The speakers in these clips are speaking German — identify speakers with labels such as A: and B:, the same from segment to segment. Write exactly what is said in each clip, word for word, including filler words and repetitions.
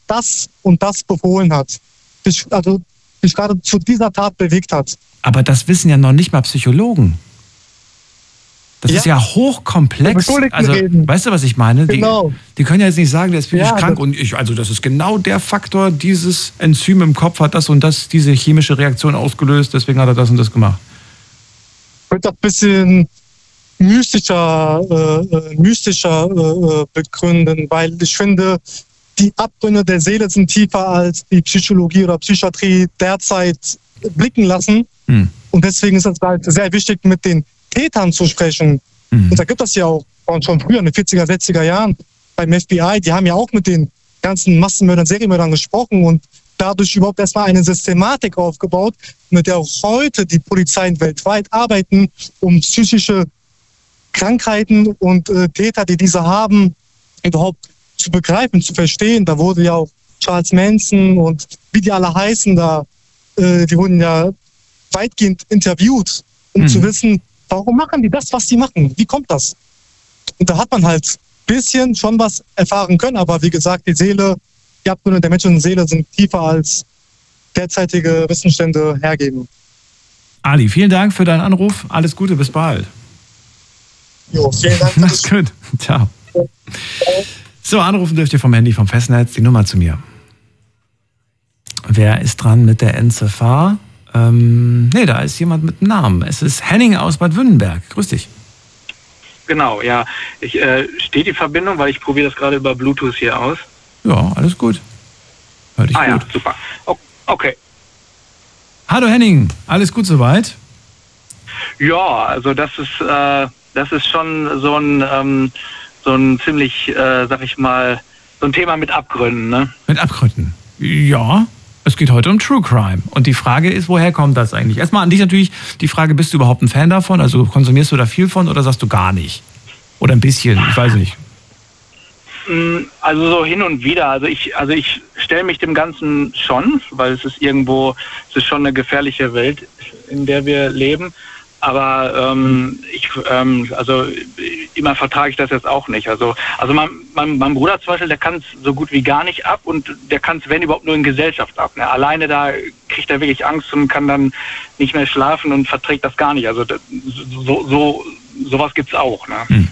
A: das und das befohlen hat, dich, also dich gerade zu dieser Tat bewegt hat.
B: Aber das wissen ja noch nicht mal Psychologen. Das
A: Ja.
B: ist ja hochkomplex. Also,
A: reden.
B: weißt du, was ich meine?
A: Genau.
B: Die, die können ja jetzt nicht sagen, der ist psychisch
A: Ja,
B: krank
A: das-
B: und ich, also das ist genau der Faktor, dieses Enzym im Kopf hat das und das, diese chemische Reaktion ausgelöst, deswegen hat er das und das gemacht.
A: Ich würde das ein bisschen mystischer, äh, mystischer äh, begründen, weil ich finde, die Abgründe der Seele sind tiefer als die Psychologie oder Psychiatrie derzeit blicken lassen.
B: Hm.
A: Und deswegen ist es halt sehr wichtig, mit den Tätern zu sprechen.
B: Mhm.
A: Und da gibt es ja auch schon früher, in den vierziger, sechziger Jahren beim F B I, die haben ja auch mit den ganzen Massenmördern, Serienmördern gesprochen und dadurch überhaupt erstmal eine Systematik aufgebaut, mit der auch heute die Polizeien weltweit arbeiten, um psychische Krankheiten und äh, Täter, die diese haben, überhaupt zu begreifen, zu verstehen. Da wurde ja auch Charles Manson und wie die alle heißen, da, äh, die wurden ja weitgehend interviewt, um
B: Mhm.
A: zu wissen, warum machen die das, was die machen? Wie kommt das? Und da hat man halt ein bisschen schon was erfahren können, aber wie gesagt, die Seele, die Abgründe der menschlichen Seele sind tiefer als derzeitige Wissensstände hergeben.
B: Ali, vielen Dank für deinen Anruf. Alles Gute, bis bald.
A: Jo, vielen Dank.
B: Mach's gut. Ciao. So, anrufen dürft ihr vom Handy, vom Festnetz, die Nummer zu mir. Wer ist dran mit der Endziffer? Ähm, nee, da ist jemand mit Namen. Es ist Henning aus Bad Württemberg. Grüß dich.
C: Genau, ja. Ich äh, steht die Verbindung, weil ich probiere das gerade über Bluetooth hier aus.
B: Ja, alles gut. Hör dich
C: ah
B: gut.
C: ja, super. O- okay.
B: Hallo Henning, alles gut soweit?
C: Ja, also das ist äh, das ist schon so ein ähm, so ein ziemlich, äh, sag ich mal, so ein Thema mit Abgründen, ne?
B: Mit Abgründen. Ja, es geht heute um True Crime. Und die Frage ist, woher kommt das eigentlich? Erstmal an dich natürlich die Frage, bist du überhaupt ein Fan davon? Also konsumierst du da viel von oder sagst du gar nicht? Oder ein bisschen, ich weiß nicht.
C: Also so hin und wieder. Also ich, also ich stelle mich dem Ganzen schon, weil es ist irgendwo, es ist schon eine gefährliche Welt, in der wir leben. Aber ähm, ich, ähm, also immer vertrage ich das jetzt auch nicht. Also, also mein, mein, mein Bruder zum Beispiel, der kann es so gut wie gar nicht ab und der kann es, wenn überhaupt, nur in Gesellschaft ab. Ne? Alleine da kriegt er wirklich Angst und kann dann nicht mehr schlafen und verträgt das gar nicht. Also das, so, so sowas gibt's auch. Ne?
B: Hm.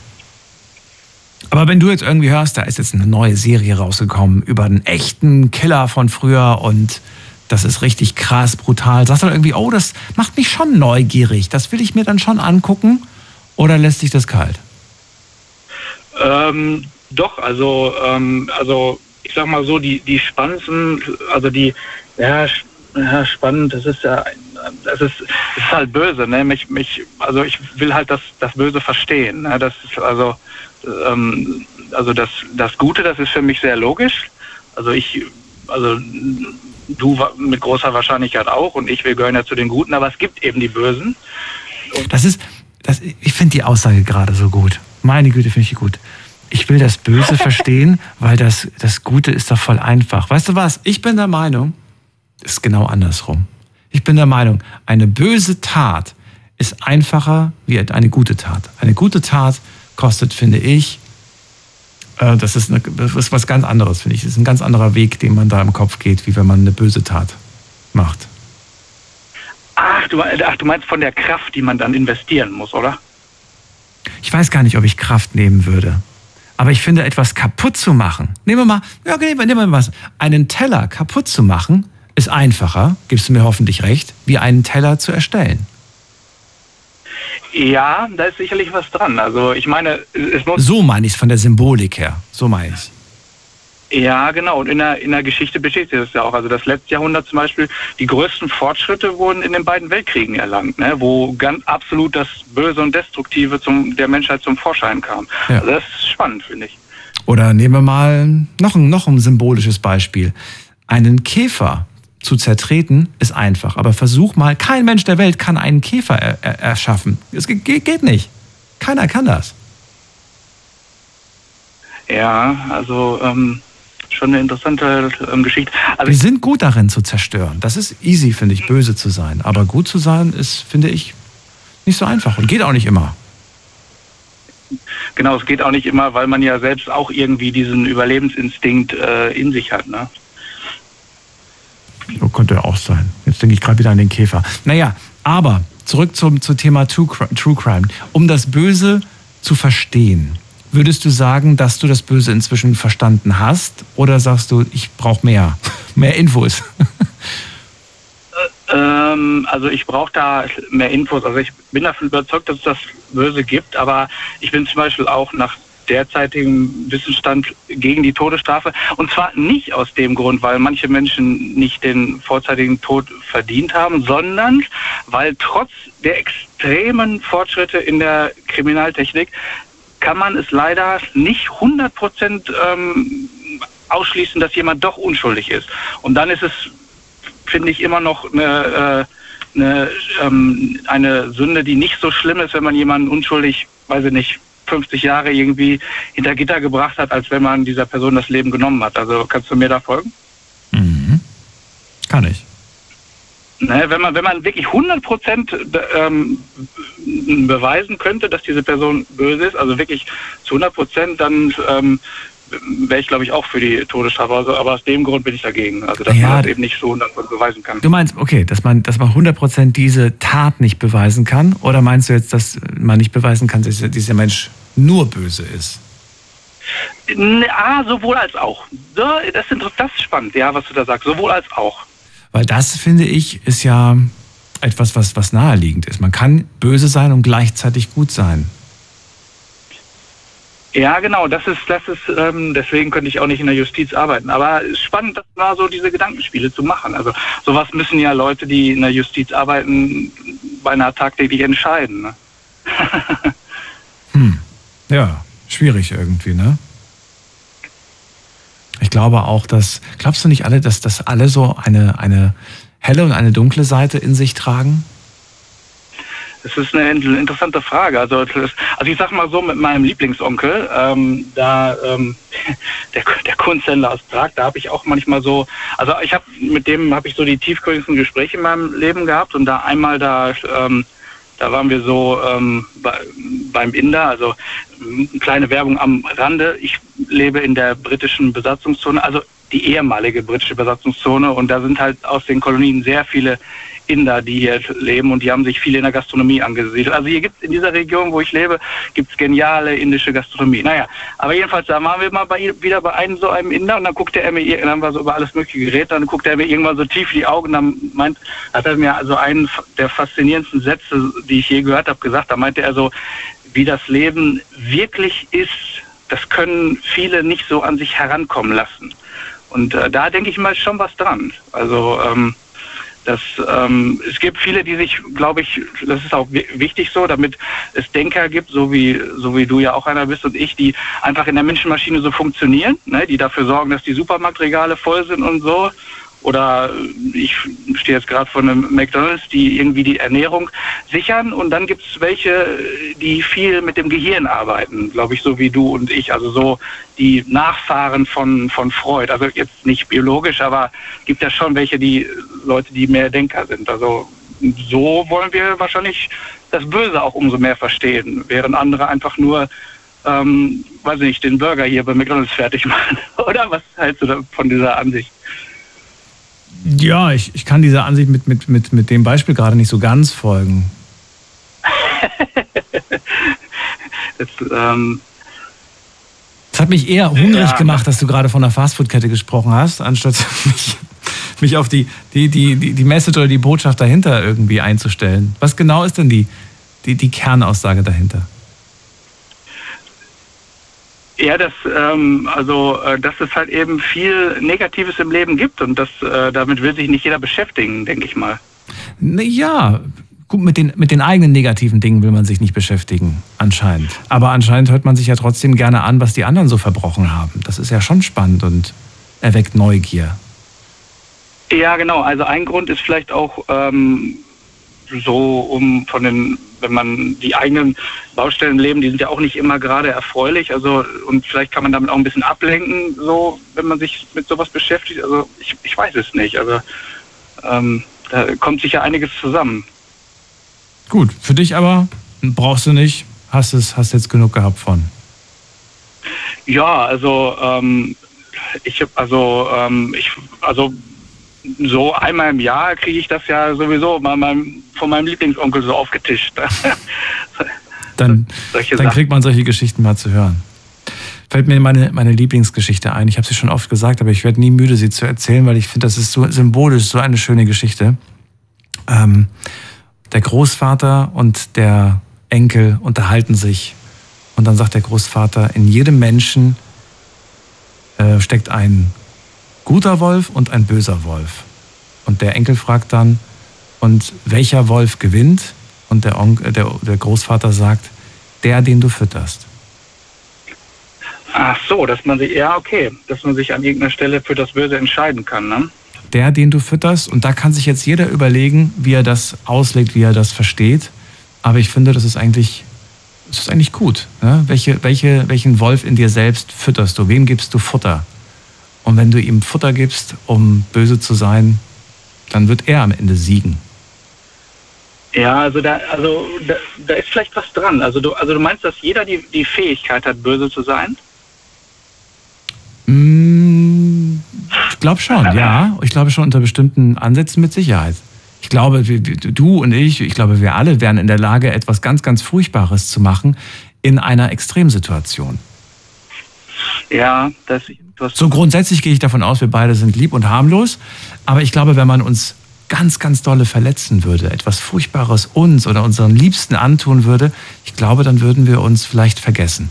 B: Aber wenn du jetzt irgendwie hörst, da ist jetzt eine neue Serie rausgekommen über einen echten Killer von früher und das ist richtig krass, brutal. Sagst du dann irgendwie, oh, das macht mich schon neugierig. Das will ich mir dann schon angucken. Oder lässt sich das kalt?
C: Ähm, doch, also, ähm, also ich sag mal so, die, die spannendsten, also die, ja, ja, spannend, das ist ja, das ist, das ist halt böse, ne? Mich, mich, also ich will halt das, das Böse verstehen. Ne? Das ist also, ähm, also das, das Gute, das ist für mich sehr logisch. Also ich, also du mit großer Wahrscheinlichkeit auch und ich, wir gehören ja zu den Guten, aber es gibt eben die Bösen. Und
B: das ist, das, ich finde die Aussage gerade so gut. Meine Güte, finde ich die gut. Ich will das Böse verstehen, weil das, das Gute ist doch voll einfach. Weißt du was? Ich bin der Meinung, ist genau andersrum. Ich bin der Meinung, eine böse Tat ist einfacher wie eine gute Tat. Eine gute Tat kostet, finde ich, Das ist, eine, das ist was ganz anderes, finde ich. Das ist ein ganz anderer Weg, den man da im Kopf geht, wie wenn man eine böse Tat macht.
C: Ach du, ach, du meinst von der Kraft, die man dann investieren muss, oder?
B: Ich weiß gar nicht, ob ich Kraft nehmen würde. Aber ich finde, etwas kaputt zu machen, nehmen wir mal, ja, nehmen wir, nehmen wir mal was, einen Teller kaputt zu machen, ist einfacher, gibst du mir hoffentlich recht, wie einen Teller zu erstellen.
C: Ja, da ist sicherlich was dran. Also ich meine, es muss...
B: So meine ich es von der Symbolik her. So meine ich es.
C: Ja, genau. Und in der, in der Geschichte besteht das ja auch. Also das letzte Jahrhundert zum Beispiel, die größten Fortschritte wurden in den beiden Weltkriegen erlangt, ne? Wo ganz absolut das Böse und Destruktive zum, der Menschheit zum Vorschein kam.
B: Ja.
C: Also das ist spannend, finde ich.
B: Oder nehmen wir mal noch ein, noch ein symbolisches Beispiel. Einen Käfer zu zertreten ist einfach, aber versuch mal, kein Mensch der Welt kann einen Käfer er, er, erschaffen. Es geht, geht nicht. Keiner kann das.
C: Ja, also ähm, schon eine interessante ähm, Geschichte. Also
B: Wir sind gut darin zu zerstören. Das ist easy, finde ich, böse zu sein. Aber gut zu sein ist, finde ich, nicht so einfach und geht auch nicht immer.
C: Genau, es geht auch nicht immer, weil man ja selbst auch irgendwie diesen Überlebensinstinkt äh, in sich hat, ne?
B: So könnte auch sein. Jetzt denke ich gerade wieder an den Käfer. Naja, aber zurück zum, zum Thema True Crime. Um das Böse zu verstehen, würdest du sagen, dass du das Böse inzwischen verstanden hast? Oder sagst du, ich brauche mehr, mehr Infos?
C: Ähm, also ich brauche da mehr Infos. Also ich bin davon überzeugt, dass es das Böse gibt, aber ich bin zum Beispiel auch nach derzeitigem Wissensstand gegen die Todesstrafe. Und zwar nicht aus dem Grund, weil manche Menschen nicht den vorzeitigen Tod verdient haben, sondern weil trotz der extremen Fortschritte in der Kriminaltechnik kann man es leider nicht hundert Prozent ähm, ausschließen, dass jemand doch unschuldig ist. Und dann ist es, finde ich, immer noch eine, äh, eine, ähm, eine Sünde, die nicht so schlimm ist, wenn man jemanden unschuldig, weiß ich nicht, fünfzig Jahre irgendwie hinter Gitter gebracht hat, als wenn man dieser Person das Leben genommen hat. Also kannst du mir da folgen?
B: Mhm. Kann ich.
C: Ne, wenn man wenn man wirklich hundert Prozent ähm, beweisen könnte, dass diese Person böse ist, also wirklich zu hundert Prozent, dann ähm, wäre ich, glaube ich, auch für die Todesstrafe. Also, aber aus dem Grund bin ich dagegen. Also dass
B: ja,
C: man das eben nicht so hundert Prozent beweisen kann.
B: Du meinst, okay, dass man, dass man hundert Prozent diese Tat nicht beweisen kann? Oder meinst du jetzt, dass man nicht beweisen kann, dass dieser Mensch nur böse ist?
C: Ah, sowohl als auch. Das ist, das ist spannend, ja, was du da sagst. Sowohl als auch.
B: Weil das, finde ich, ist ja etwas, was, was naheliegend ist. Man kann böse sein und gleichzeitig gut sein.
C: Ja, genau, das ist, das ist, ähm, deswegen könnte ich auch nicht in der Justiz arbeiten. Aber es ist spannend, das mal so diese Gedankenspiele zu machen. Also sowas müssen ja Leute, die in der Justiz arbeiten, beinahe tagtäglich entscheiden. Ne?
B: hm. Ja, schwierig irgendwie, ne? Ich glaube auch, dass, glaubst du nicht alle, dass, dass alle so eine, eine helle und eine dunkle Seite in sich tragen?
C: Das ist eine interessante Frage. Also, also ich sag mal so, mit meinem Lieblingsonkel, ähm, da ähm, der, der Kunsthändler aus Prag, da habe ich auch manchmal so, also ich habe mit dem habe ich so die tiefgründigsten Gespräche in meinem Leben gehabt und da einmal da, ähm, da waren wir so ähm, bei, beim Inder, also eine kleine Werbung am Rande. Ich lebe in der britischen Besatzungszone, also die ehemalige britische Besatzungszone und da sind halt aus den Kolonien sehr viele Inder, die hier leben und die haben sich viele in der Gastronomie angesiedelt. Also hier gibt es in dieser Region, wo ich lebe, gibt es geniale indische Gastronomie. Naja, aber jedenfalls, da waren wir mal bei, wieder bei einem so einem Inder und dann guckte er mir, dann haben wir so über alles mögliche geredet, dann guckte er mir irgendwann so tief in die Augen, dann meint, hat er mir also einen der faszinierendsten Sätze, die ich je gehört habe, gesagt, da meinte er so, wie das Leben wirklich ist, das können viele nicht so an sich herankommen lassen. Und äh, da denke ich mal schon was dran. Also, ähm, Das, ähm, es gibt viele, die sich, glaube ich, das ist auch wichtig so, damit es Denker gibt, so wie so wie du ja auch einer bist und ich, die einfach in der Menschenmaschine so funktionieren, ne, die dafür sorgen, dass die Supermarktregale voll sind und so. Oder ich stehe jetzt gerade vor einem McDonald's, die irgendwie die Ernährung sichern. Und dann gibt es welche, die viel mit dem Gehirn arbeiten, glaube ich, so wie du und ich. Also so die Nachfahren von, von Freud. Also jetzt nicht biologisch, aber gibt ja schon welche, die Leute, die mehr Denker sind. Also so wollen wir wahrscheinlich das Böse auch umso mehr verstehen, während andere einfach nur, ähm, weiß ich nicht, den Burger hier bei McDonald's fertig machen. Oder was hältst du da von dieser Ansicht?
B: Ja, ich, ich kann dieser Ansicht mit, mit, mit, mit dem Beispiel gerade nicht so ganz folgen.
C: das, ähm
B: Es hat mich eher hungrig
C: ja.
B: gemacht, dass du gerade von einer Fastfood-Kette gesprochen hast, anstatt mich, mich auf die, die, die, die, die Message oder die Botschaft dahinter irgendwie einzustellen. Was genau ist denn die, die, die Kernaussage dahinter?
C: Ja, das, ähm, also, äh, dass es halt eben viel Negatives im Leben gibt und das, äh, damit will sich nicht jeder beschäftigen, denke ich mal.
B: Ja, gut, mit den, mit den eigenen negativen Dingen will man sich nicht beschäftigen, anscheinend. Aber anscheinend hört man sich ja trotzdem gerne an, was die anderen so verbrochen haben. Das ist ja schon spannend und erweckt Neugier.
C: Ja, genau. Also ein Grund ist vielleicht auch ähm, so, um von den, wenn man die eigenen Baustellen leben, die sind ja auch nicht immer gerade erfreulich. Also und vielleicht kann man damit auch ein bisschen ablenken, so wenn man sich mit sowas beschäftigt. Also ich, ich weiß es nicht. Also ähm, da kommt sicher einiges zusammen.
B: Gut, für dich aber brauchst du nicht, hast es, hast jetzt genug gehabt von.
C: Ja, also ähm, ich habe also ähm, ich also so einmal im Jahr kriege ich das ja sowieso mal meinem, von meinem Lieblingsonkel so aufgetischt.
B: Dann, dann kriegt man solche Geschichten mal zu hören. Fällt mir meine, meine Lieblingsgeschichte ein. Ich habe sie schon oft gesagt, aber ich werde nie müde, sie zu erzählen, weil ich finde, das ist so symbolisch, so eine schöne Geschichte. Ähm, der Großvater und der Enkel unterhalten sich. Und dann sagt der Großvater, in jedem Menschen äh, steckt ein guter Wolf und ein böser Wolf. Und der Enkel fragt dann, und welcher Wolf gewinnt? Und der, Onkel, der, der Großvater sagt, der, den du fütterst.
C: Ach so, dass man sich, ja okay, dass man sich an irgendeiner Stelle für das Böse entscheiden kann, ne?
B: Der, den du fütterst, und da kann sich jetzt jeder überlegen, wie er das auslegt, wie er das versteht. Aber ich finde, das ist eigentlich, das ist eigentlich gut. Ne? Welche, welche, welchen Wolf in dir selbst fütterst du? Wem gibst du Futter? Und wenn du ihm Futter gibst, um böse zu sein, dann wird er am Ende siegen.
C: Ja, also da, also da, da ist vielleicht was dran. Also du, also du meinst, dass jeder die, die Fähigkeit hat, böse zu sein?
B: Ich glaube schon, ja. Ich glaube schon unter bestimmten Ansätzen mit Sicherheit. Ich glaube, du und ich, ich glaube, wir alle wären in der Lage, etwas ganz, ganz Furchtbares zu machen in einer Extremsituation.
C: Ja, das...
B: So grundsätzlich gehe ich davon aus, wir beide sind lieb und harmlos. Aber ich glaube, wenn man uns ganz, ganz dolle verletzen würde, etwas Furchtbares uns oder unseren Liebsten antun würde, ich glaube, dann würden wir uns vielleicht vergessen.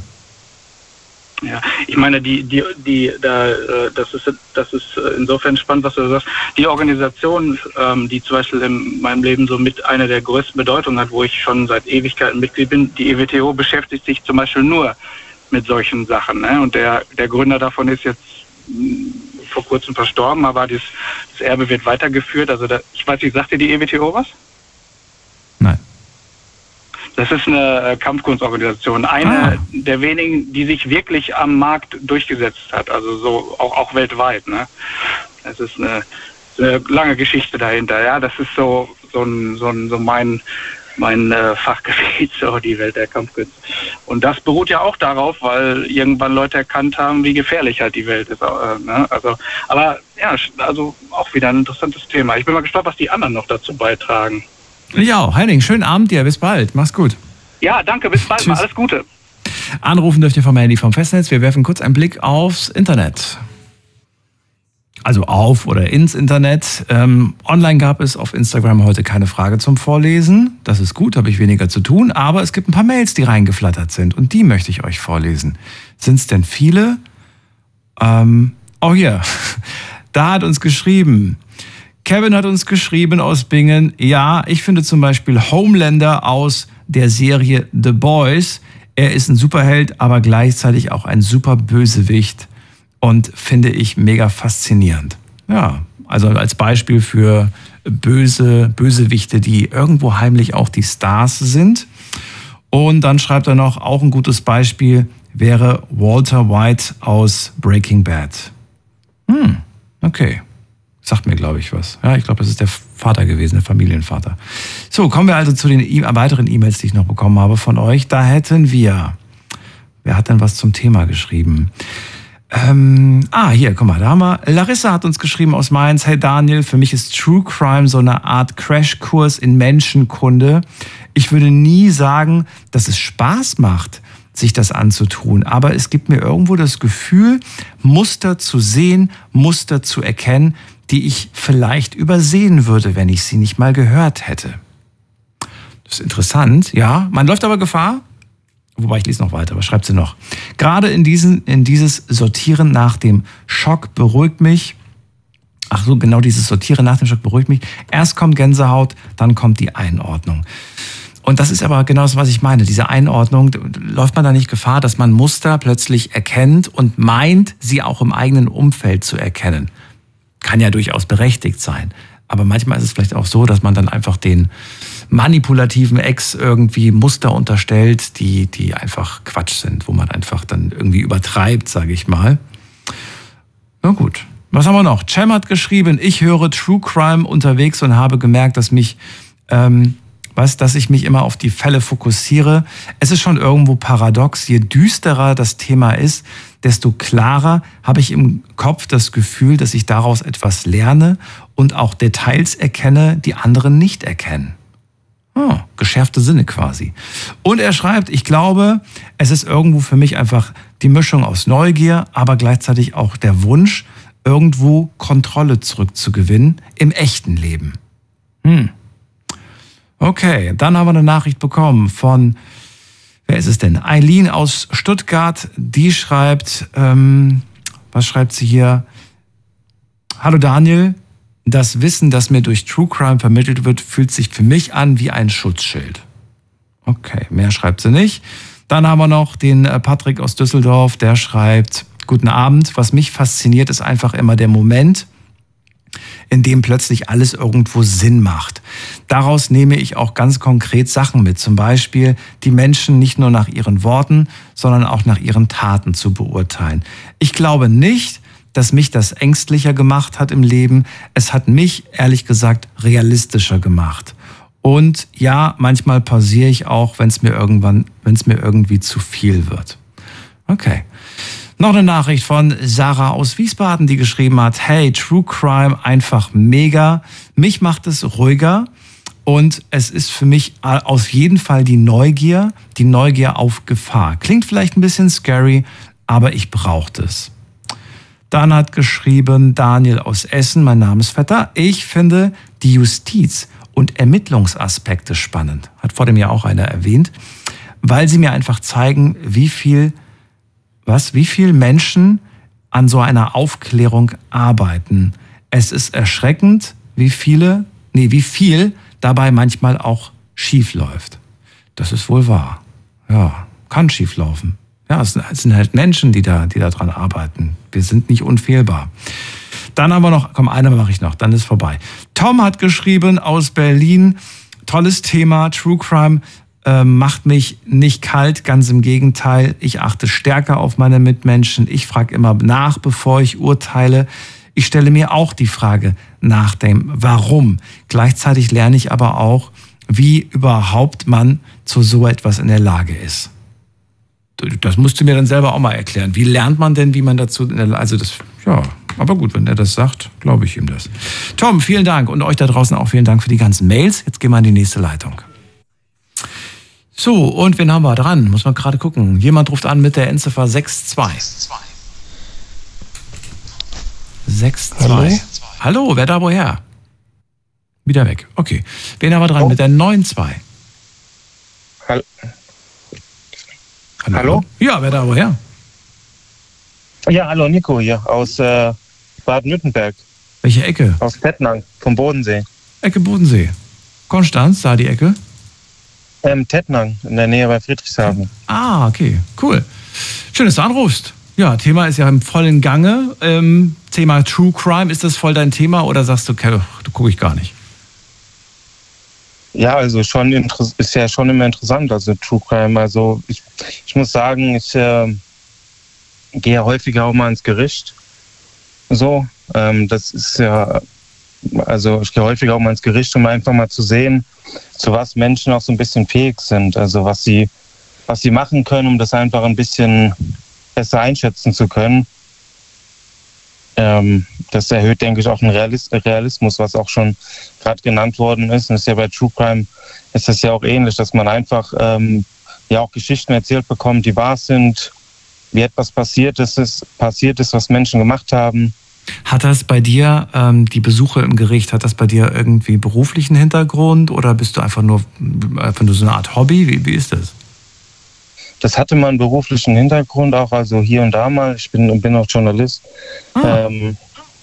C: Ja, ich meine, die, die, die, da, das ist, das ist insofern spannend, was du sagst. Die Organisation, die zum Beispiel in meinem Leben so mit einer der größten Bedeutungen hat, wo ich schon seit Ewigkeiten Mitglied bin, die E W T O beschäftigt sich zum Beispiel nur mit solchen Sachen. Ne? Und der, der Gründer davon ist jetzt vor kurzem verstorben, aber das, das Erbe wird weitergeführt. Also da, ich weiß nicht, sagt dir die E W T O was?
B: Nein.
C: Das ist eine Kampfkunstorganisation, eine ah. der wenigen, die sich wirklich am Markt durchgesetzt hat, also so auch, auch weltweit. Ne? Das ist eine, eine lange Geschichte dahinter. Ja, das ist so so ein, so, ein, so mein mein äh, Fachgebiet, so die Welt der Kampfkünste. Und das beruht ja auch darauf, weil irgendwann Leute erkannt haben, wie gefährlich halt die Welt ist. Äh, ne? Also, aber ja, also auch wieder ein interessantes Thema. Ich bin mal gespannt, was die anderen noch dazu beitragen.
B: Ja, Henning, schönen Abend dir, bis bald, mach's gut.
C: Ja, danke, bis bald, mal alles Gute.
B: Anrufen dürft ihr vom Handy vom Festnetz, wir werfen kurz einen Blick aufs Internet. Also auf oder ins Internet. Ähm, online gab es auf Instagram heute keine Frage zum Vorlesen. Das ist gut, habe ich weniger zu tun. Aber es gibt ein paar Mails, die reingeflattert sind. Und die möchte ich euch vorlesen. Sind es denn viele? Ähm, oh hier, da hat uns geschrieben... Kevin hat uns geschrieben aus Bingen, ja, ich finde zum Beispiel Homelander aus der Serie The Boys. Er ist ein Superheld, aber gleichzeitig auch ein super Bösewicht und finde ich mega faszinierend. Ja, also als Beispiel für böse Bösewichte, die irgendwo heimlich auch die Stars sind. Und dann schreibt er noch, auch ein gutes Beispiel wäre Walter White aus Breaking Bad. Hm, okay. Sagt mir, glaube ich, was. Ja, ich glaube, das ist der Vater gewesen, der Familienvater. So, kommen wir also zu den e- weiteren E-Mails, die ich noch bekommen habe von euch. Da hätten wir, wer hat denn was zum Thema geschrieben? Ähm, ah, hier, guck mal, da haben wir, Larissa hat uns geschrieben aus Mainz. Hey Daniel, für mich ist True Crime so eine Art Crashkurs in Menschenkunde. Ich würde nie sagen, dass es Spaß macht, sich das anzutun. Aber es gibt mir irgendwo das Gefühl, Muster zu sehen, Muster zu erkennen, die ich vielleicht übersehen würde, wenn ich sie nicht mal gehört hätte. Das ist interessant, ja. Man läuft aber Gefahr. Wobei, ich lese noch weiter, was schreibt sie noch? Gerade in, diesen, in dieses Sortieren nach dem Schock beruhigt mich. Ach so, genau dieses Sortieren nach dem Schock beruhigt mich. Erst kommt Gänsehaut, dann kommt die Einordnung. Und das ist aber genau das, was ich meine. Diese Einordnung, läuft man da nicht Gefahr, dass man Muster plötzlich erkennt und meint, sie auch im eigenen Umfeld zu erkennen? Kann ja durchaus berechtigt sein. Aber manchmal ist es vielleicht auch so, dass man dann einfach den manipulativen Ex irgendwie Muster unterstellt, die, die einfach Quatsch sind, wo man einfach dann irgendwie übertreibt, sage ich mal. Na gut. Was haben wir noch? Cem hat geschrieben, ich höre True Crime unterwegs und habe gemerkt, dass mich... Ähm, weißt, dass ich mich immer auf die Fälle fokussiere. Es ist schon irgendwo paradox. Je düsterer das Thema ist, desto klarer habe ich im Kopf das Gefühl, dass ich daraus etwas lerne und auch Details erkenne, die anderen nicht erkennen. Oh, geschärfte Sinne quasi. Und er schreibt, ich glaube, es ist irgendwo für mich einfach die Mischung aus Neugier, aber gleichzeitig auch der Wunsch, irgendwo Kontrolle zurückzugewinnen im echten Leben. Hm. Okay, dann haben wir eine Nachricht bekommen von, wer ist es denn? Eileen aus Stuttgart, die schreibt, ähm, was schreibt sie hier? Hallo Daniel, das Wissen, das mir durch True Crime vermittelt wird, fühlt sich für mich an wie ein Schutzschild. Okay, mehr schreibt sie nicht. Dann haben wir noch den Patrick aus Düsseldorf, der schreibt, guten Abend, was mich fasziniert, ist einfach immer der Moment, in dem plötzlich alles irgendwo Sinn macht. Daraus nehme ich auch ganz konkret Sachen mit, zum Beispiel die Menschen nicht nur nach ihren Worten, sondern auch nach ihren Taten zu beurteilen. Ich glaube nicht, dass mich das ängstlicher gemacht hat im Leben. Es hat mich, ehrlich gesagt, realistischer gemacht. Und ja, manchmal pausiere ich auch, wenn es mir irgendwann, wenn es mir irgendwie zu viel wird. Okay. Noch eine Nachricht von Sarah aus Wiesbaden, die geschrieben hat, hey, True Crime einfach mega. Mich macht es ruhiger und es ist für mich auf jeden Fall die Neugier, die Neugier auf Gefahr. Klingt vielleicht ein bisschen scary, aber ich brauche es. Dann hat geschrieben Daniel aus Essen, mein Namensvetter, ich finde die Justiz und Ermittlungsaspekte spannend. Hat vor dem Jahr auch einer erwähnt, weil sie mir einfach zeigen, wie viel, was, wie viel Menschen an so einer Aufklärung arbeiten. Es ist erschreckend, wie viele, nee, wie viel dabei manchmal auch schief läuft. Das ist wohl wahr. Ja, kann schief laufen. Ja, es sind halt Menschen, die da, die da dran arbeiten. Wir sind nicht unfehlbar. Dann haben wir noch, komm, eine mache ich noch, dann ist vorbei. Tom hat geschrieben aus Berlin, tolles Thema, True Crime äh, macht mich nicht kalt, ganz im Gegenteil. Ich achte stärker auf meine Mitmenschen. Ich frage immer nach, bevor ich urteile. Ich stelle mir auch die Frage nach dem Warum. Gleichzeitig lerne ich aber auch, wie überhaupt man zu so etwas in der Lage ist. Das musst du mir dann selber auch mal erklären. Wie lernt man denn, wie man dazu, also das, ja, aber gut, wenn er das sagt, glaube ich ihm das. Tom, vielen Dank und euch da draußen auch vielen Dank für die ganzen Mails. Jetzt gehen wir in die nächste Leitung. So, und wen haben wir dran? Muss man gerade gucken. Jemand ruft an mit der Endziffer sechs zwei. sechs zwei. Hallo? Hallo, wer da woher? Wieder weg. Okay. Wen haben wir dran oh. mit der neun zwei?
D: Hallo.
B: Hallo?
D: Hallo?
B: Ja, wer da woher?
D: Ja, hallo, Nico hier aus äh, Baden-Württemberg.
B: Welche Ecke?
D: Aus Tettnang, vom Bodensee.
B: Ecke Bodensee. Konstanz, da die Ecke?
D: Ähm, Tettnang, in der Nähe bei Friedrichshafen.
B: Ah, okay, cool. Schön, dass du anrufst. Ja, Thema ist ja im vollen Gange. Ähm, Thema True Crime, ist das voll dein Thema oder sagst du, okay, du gucke ich gar nicht?
D: Ja, also schon ist ja schon immer interessant, also True Crime. Also ich, ich muss sagen, ich äh, gehe häufiger auch mal ins Gericht. So, ähm, das ist ja, also ich gehe häufiger auch mal ins Gericht, um einfach mal zu sehen, zu was Menschen auch so ein bisschen fähig sind. Also was sie, was sie machen können, um das einfach ein bisschen besser einschätzen zu können. Ähm, das erhöht, denke ich, auch den Realismus, was auch schon gerade genannt worden ist. Und das ist ja bei True Crime ist das ja auch ähnlich, dass man einfach ähm, ja auch Geschichten erzählt bekommt, die wahr sind, wie etwas passiert ist, ist, passiert ist, was Menschen gemacht haben.
B: Hat das bei dir, ähm, die Besuche im Gericht, hat das bei dir irgendwie beruflichen Hintergrund oder bist du einfach nur, einfach nur so eine Art Hobby? Wie, wie ist das?
D: Das hatte mal einen beruflichen Hintergrund, auch also hier und da mal. Ich bin, bin auch Journalist. Ah. Ähm,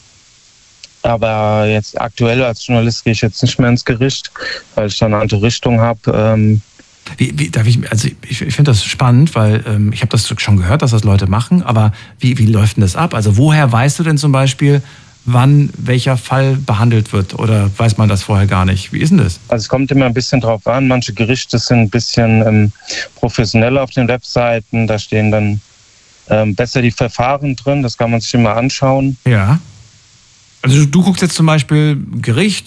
D: aber jetzt aktuell als Journalist gehe ich jetzt nicht mehr ins Gericht, weil ich da eine andere Richtung habe. Ähm,
B: wie, wie, darf ich, also ich, ich finde das spannend, weil ähm, ich habe das schon gehört, dass das Leute machen, aber wie, wie läuft denn das ab? Also woher weißt du denn zum Beispiel, wann welcher Fall behandelt wird oder weiß man das vorher gar nicht? Wie ist denn das?
D: Also es kommt immer ein bisschen drauf an. Manche Gerichte sind ein bisschen ähm, professioneller auf den Webseiten. Da stehen dann ähm, besser die Verfahren drin. Das kann man sich immer anschauen.
B: Ja. Also du, du guckst jetzt zum Beispiel Gericht,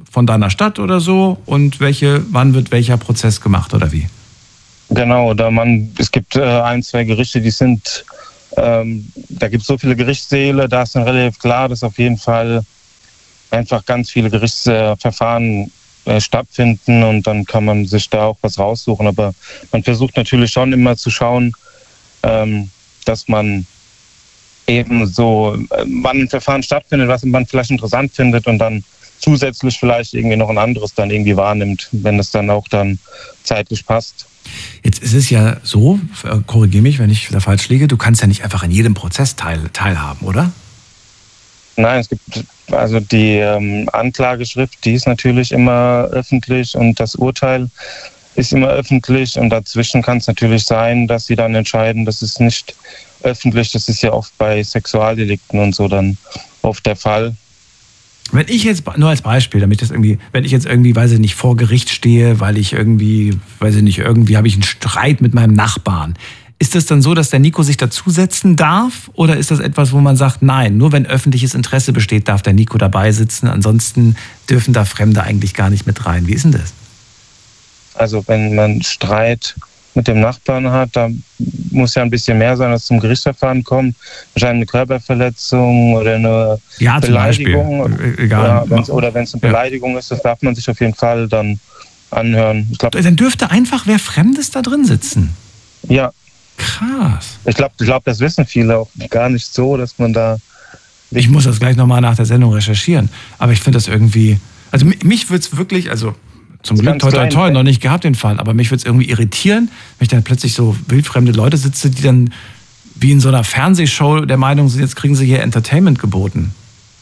B: von deiner Stadt oder so und welche, wann wird welcher Prozess gemacht oder wie?
D: Genau, da man, es gibt äh, ein, zwei Gerichte, die sind, ähm, da gibt es so viele Gerichtssäle, da ist dann relativ klar, dass auf jeden Fall einfach ganz viele Gerichtsverfahren äh, stattfinden und dann kann man sich da auch was raussuchen. Aber man versucht natürlich schon immer zu schauen, ähm, dass man eben so, äh, wann ein Verfahren stattfindet, was man vielleicht interessant findet und dann zusätzlich vielleicht irgendwie noch ein anderes dann irgendwie wahrnimmt, wenn es dann auch dann zeitlich passt.
B: Jetzt ist es ja so, korrigiere mich, wenn ich da falsch liege, du kannst ja nicht einfach an jedem Prozess teil, teilhaben, oder?
D: Nein, es gibt also die ähm, Anklageschrift, die ist natürlich immer öffentlich und das Urteil ist immer öffentlich und dazwischen kann es natürlich sein, dass sie dann entscheiden, das ist nicht öffentlich, das ist ja oft bei Sexualdelikten und so dann oft der Fall.
B: Wenn ich jetzt, nur als Beispiel, damit das irgendwie, wenn ich jetzt irgendwie, weiß ich nicht, vor Gericht stehe, weil ich irgendwie, weiß ich nicht, irgendwie habe ich einen Streit mit meinem Nachbarn. Ist das dann so, dass der Nico sich dazusetzen darf? Oder ist das etwas, wo man sagt, nein, nur wenn öffentliches Interesse besteht, darf der Nico dabei sitzen, ansonsten dürfen da Fremde eigentlich gar nicht mit rein. Wie ist denn das?
D: Also wenn man Streit mit dem Nachbarn hat, da muss ja ein bisschen mehr sein, als zum Gerichtsverfahren kommt. Wahrscheinlich eine Körperverletzung oder eine
B: ja,
D: Beleidigung.
B: Beispiel. Egal.
D: Oder wenn es eine Beleidigung ja. ist, das darf man sich auf jeden Fall dann anhören. Ich glaub,
B: dann dürfte einfach wer Fremdes da drin sitzen.
D: Ja.
B: Krass.
D: Ich glaube, ich glaub, das wissen viele auch gar nicht so, dass man da...
B: Ich muss das gleich nochmal nach der Sendung recherchieren. Aber ich finde das irgendwie... Also mich würde es wirklich... also Zum Glück, toi, toi, toi, noch nicht gehabt den Fall. Aber mich würde es irgendwie irritieren, wenn ich dann plötzlich so wildfremde Leute sitze, die dann wie in so einer Fernsehshow der Meinung sind, jetzt kriegen sie hier Entertainment geboten.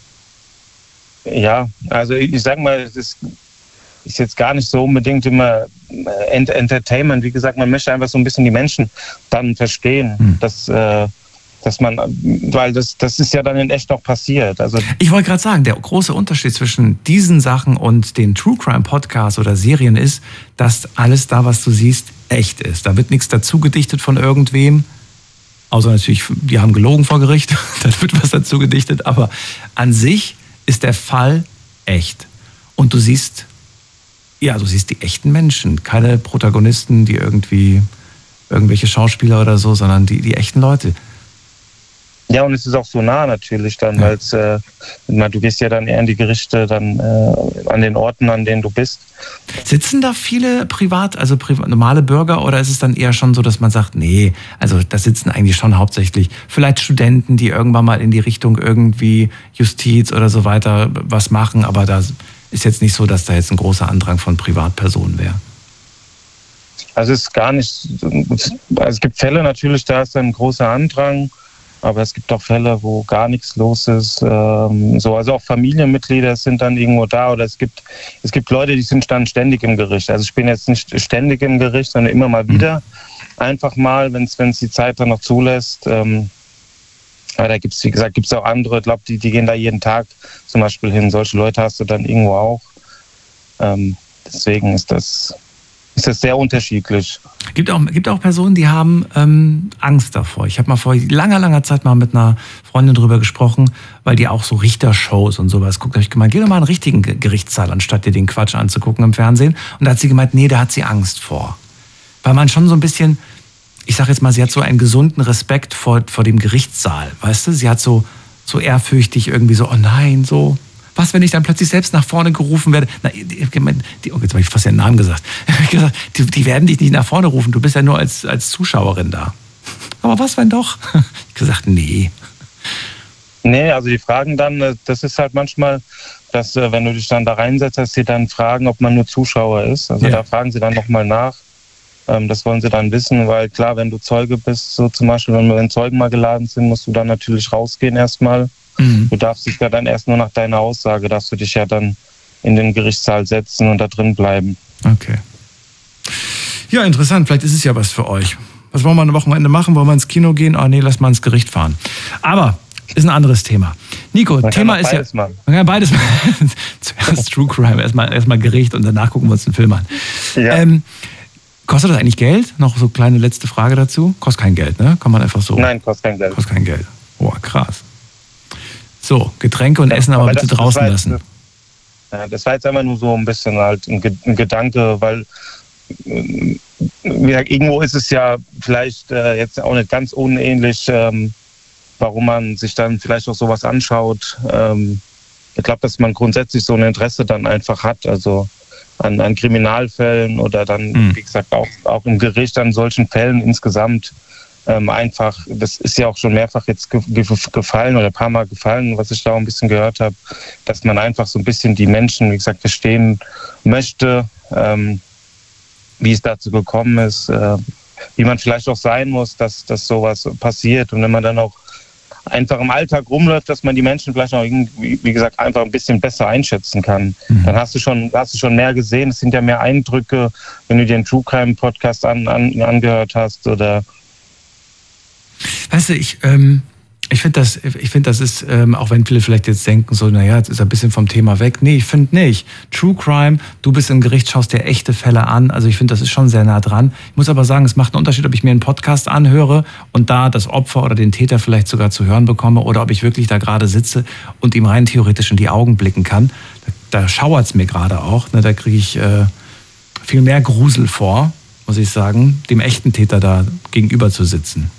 D: Ja, also ich sag mal, es ist, ist jetzt gar nicht so unbedingt immer Ent- Entertainment. Wie gesagt, man möchte einfach so ein bisschen die Menschen dann verstehen, hm. dass... Äh, dass man, weil das, das ist ja dann in echt auch passiert. Also
B: ich wollte gerade sagen, der große Unterschied zwischen diesen Sachen und den True Crime Podcasts oder Serien ist, dass alles da, was du siehst, echt ist. Da wird nichts dazu gedichtet von irgendwem, außer natürlich, die haben gelogen vor Gericht, da wird was dazu gedichtet, aber an sich ist der Fall echt. Und du siehst, ja, du siehst die echten Menschen, keine Protagonisten, die irgendwie irgendwelche Schauspieler oder so, sondern die, die echten Leute.
D: Ja, und es ist auch so nah natürlich dann, ja. weil es, äh, du gehst ja dann eher in die Gerichte, dann äh, an den Orten, an denen du bist.
B: Sitzen da viele privat, also privat, normale Bürger, oder ist es dann eher schon so, dass man sagt, nee, also da sitzen eigentlich schon hauptsächlich vielleicht Studenten, die irgendwann mal in die Richtung irgendwie Justiz oder so weiter was machen, aber da ist jetzt nicht so, dass da jetzt ein großer Andrang von Privatpersonen wäre.
D: Also es ist gar nicht, also es gibt Fälle natürlich, da ist dann ein großer Andrang. Aber es gibt auch Fälle, wo gar nichts los ist. Ähm, so, also auch Familienmitglieder sind dann irgendwo da. Oder es gibt, es gibt Leute, die sind dann ständig im Gericht. Also ich bin jetzt nicht ständig im Gericht, sondern immer mal wieder. Einfach mal, wenn es die Zeit dann noch zulässt. Ähm, aber da gibt es, wie gesagt, gibt es auch andere, ich glaube, die, die gehen da jeden Tag zum Beispiel hin. Solche Leute hast du dann irgendwo auch. Ähm, deswegen ist das... ist das sehr unterschiedlich.
B: Gibt auch, gibt auch Personen, die haben ähm, Angst davor. Ich habe mal vor langer, langer Zeit mal mit einer Freundin drüber gesprochen, weil die auch so Richtershows und sowas guckt. Da habe ich gemeint, geh doch mal in einen richtigen Gerichtssaal, anstatt dir den Quatsch anzugucken im Fernsehen. Und da hat sie gemeint, nee, da hat sie Angst vor. Weil man schon so ein bisschen, ich sage jetzt mal, sie hat so einen gesunden Respekt vor, vor dem Gerichtssaal. Weißt du, sie hat so, so ehrfürchtig irgendwie so, oh nein, so... Was, wenn ich dann plötzlich selbst nach vorne gerufen werde? Na, die, die, oh, jetzt habe ich fast den Namen gesagt. Die, die werden dich nicht nach vorne rufen, du bist ja nur als, als Zuschauerin da. Aber was, wenn doch? Ich habe gesagt, nee.
D: Nee, also die fragen dann, das ist halt manchmal, dass wenn du dich dann da reinsetzt, dass sie dann fragen, ob man nur Zuschauer ist. Also ja. Da fragen sie dann nochmal nach. Das wollen sie dann wissen, weil klar, wenn du Zeuge bist, so zum Beispiel, wenn wir in Zeugen mal geladen sind, musst du dann natürlich rausgehen erstmal. Mhm. Du darfst dich ja dann erst nur nach deiner Aussage, darfst du dich ja dann in den Gerichtssaal setzen und da drin bleiben.
B: Okay. Ja, interessant. Vielleicht ist es ja was für euch. Was wollen wir am Wochenende machen? Wollen wir ins Kino gehen? Oh nee, lass mal ins Gericht fahren. Aber ist ein anderes Thema. Nico, man Thema ist ja... Machen. Man kann beides machen. Zuerst True Crime, erstmal erstmal Gericht und danach gucken wir uns den Film an. Ja. Ähm, kostet das eigentlich Geld? Noch so kleine letzte Frage dazu. Kostet kein Geld, ne? Kann man einfach so...
D: Nein, kostet kein Geld.
B: Kostet kein Geld. Oh, krass. So, Getränke und ja, Essen aber, aber bitte draußen lassen.
D: Ja, das war jetzt einfach nur so ein bisschen halt ein, ein Gedanke, weil wie gesagt, irgendwo ist es ja vielleicht äh, jetzt auch nicht ganz unähnlich, ähm, warum man sich dann vielleicht auch sowas anschaut. Ähm, ich glaube, dass man grundsätzlich so ein Interesse dann einfach hat, also an, an Kriminalfällen oder dann, mhm. wie gesagt, auch, auch im Gericht an solchen Fällen insgesamt. Ähm, einfach, das ist ja auch schon mehrfach jetzt ge- ge- gefallen oder ein paar Mal gefallen, was ich da auch ein bisschen gehört habe, dass man einfach so ein bisschen die Menschen, wie gesagt, verstehen möchte, ähm, wie es dazu gekommen ist, äh, wie man vielleicht auch sein muss, dass, dass sowas passiert. Und wenn man dann auch einfach im Alltag rumläuft, dass man die Menschen vielleicht auch irgendwie, wie gesagt, einfach ein bisschen besser einschätzen kann. Mhm. Dann hast du schon, hast du schon mehr gesehen. Es sind ja mehr Eindrücke, wenn du dir einen True Crime Podcast an, an, angehört hast oder.
B: Weißt du, ich, ähm, ich finde das, ich finde das ist, ähm, auch wenn viele vielleicht jetzt denken, so, naja, jetzt ist er ein bisschen vom Thema weg. Nee, ich finde nicht. True Crime, du bist im Gericht, schaust dir echte Fälle an. Also ich finde, das ist schon sehr nah dran. Ich muss aber sagen, es macht einen Unterschied, ob ich mir einen Podcast anhöre und da das Opfer oder den Täter vielleicht sogar zu hören bekomme oder ob ich wirklich da gerade sitze und ihm rein theoretisch in die Augen blicken kann. Da, da schauert es mir gerade auch. Ne? Da kriege ich äh, viel mehr Grusel vor, muss ich sagen, dem echten Täter da gegenüber zu sitzen.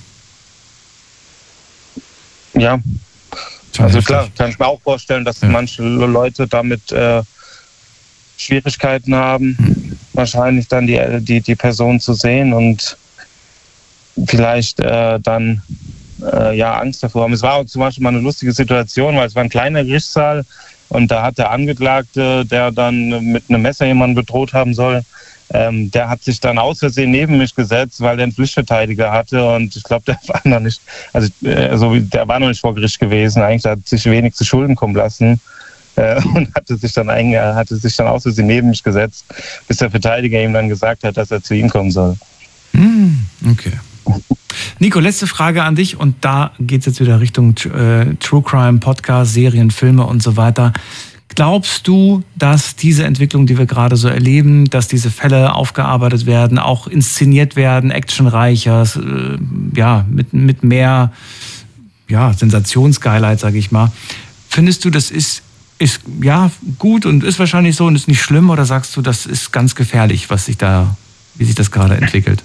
D: Ja, also klar, kann ich mir auch vorstellen, dass ja. manche Leute damit äh, Schwierigkeiten haben, hm. wahrscheinlich dann die, die, die Person zu sehen und vielleicht äh, dann äh, ja Angst davor haben. Es war auch zum Beispiel mal eine lustige Situation, weil es war ein kleiner Gerichtssaal und da hat der Angeklagte, der dann mit einem Messer jemanden bedroht haben soll, Ähm, der hat sich dann aus Versehen neben mich gesetzt, weil der einen Pflichtverteidiger hatte und ich glaube, der war noch nicht, also, äh, also der war noch nicht vor Gericht gewesen. Eigentlich hat sich wenig zu Schulden kommen lassen äh, und hatte sich dann eigentlich, hatte sich dann aus Versehen neben mich gesetzt, bis der Verteidiger ihm dann gesagt hat, dass er zu ihm kommen soll.
B: Okay. Nico, letzte Frage an dich und da geht es jetzt wieder Richtung äh, True Crime, Podcast, Serien, Filme und so weiter. Glaubst du, dass diese Entwicklung, die wir gerade so erleben, dass diese Fälle aufgearbeitet werden, auch inszeniert werden, actionreicher, äh, ja, mit, mit mehr ja, Sensationsgeilheit, sage ich mal. Findest du, das ist, ist ja gut und ist wahrscheinlich so und ist nicht schlimm oder sagst du, das ist ganz gefährlich, was sich da, wie sich das gerade entwickelt?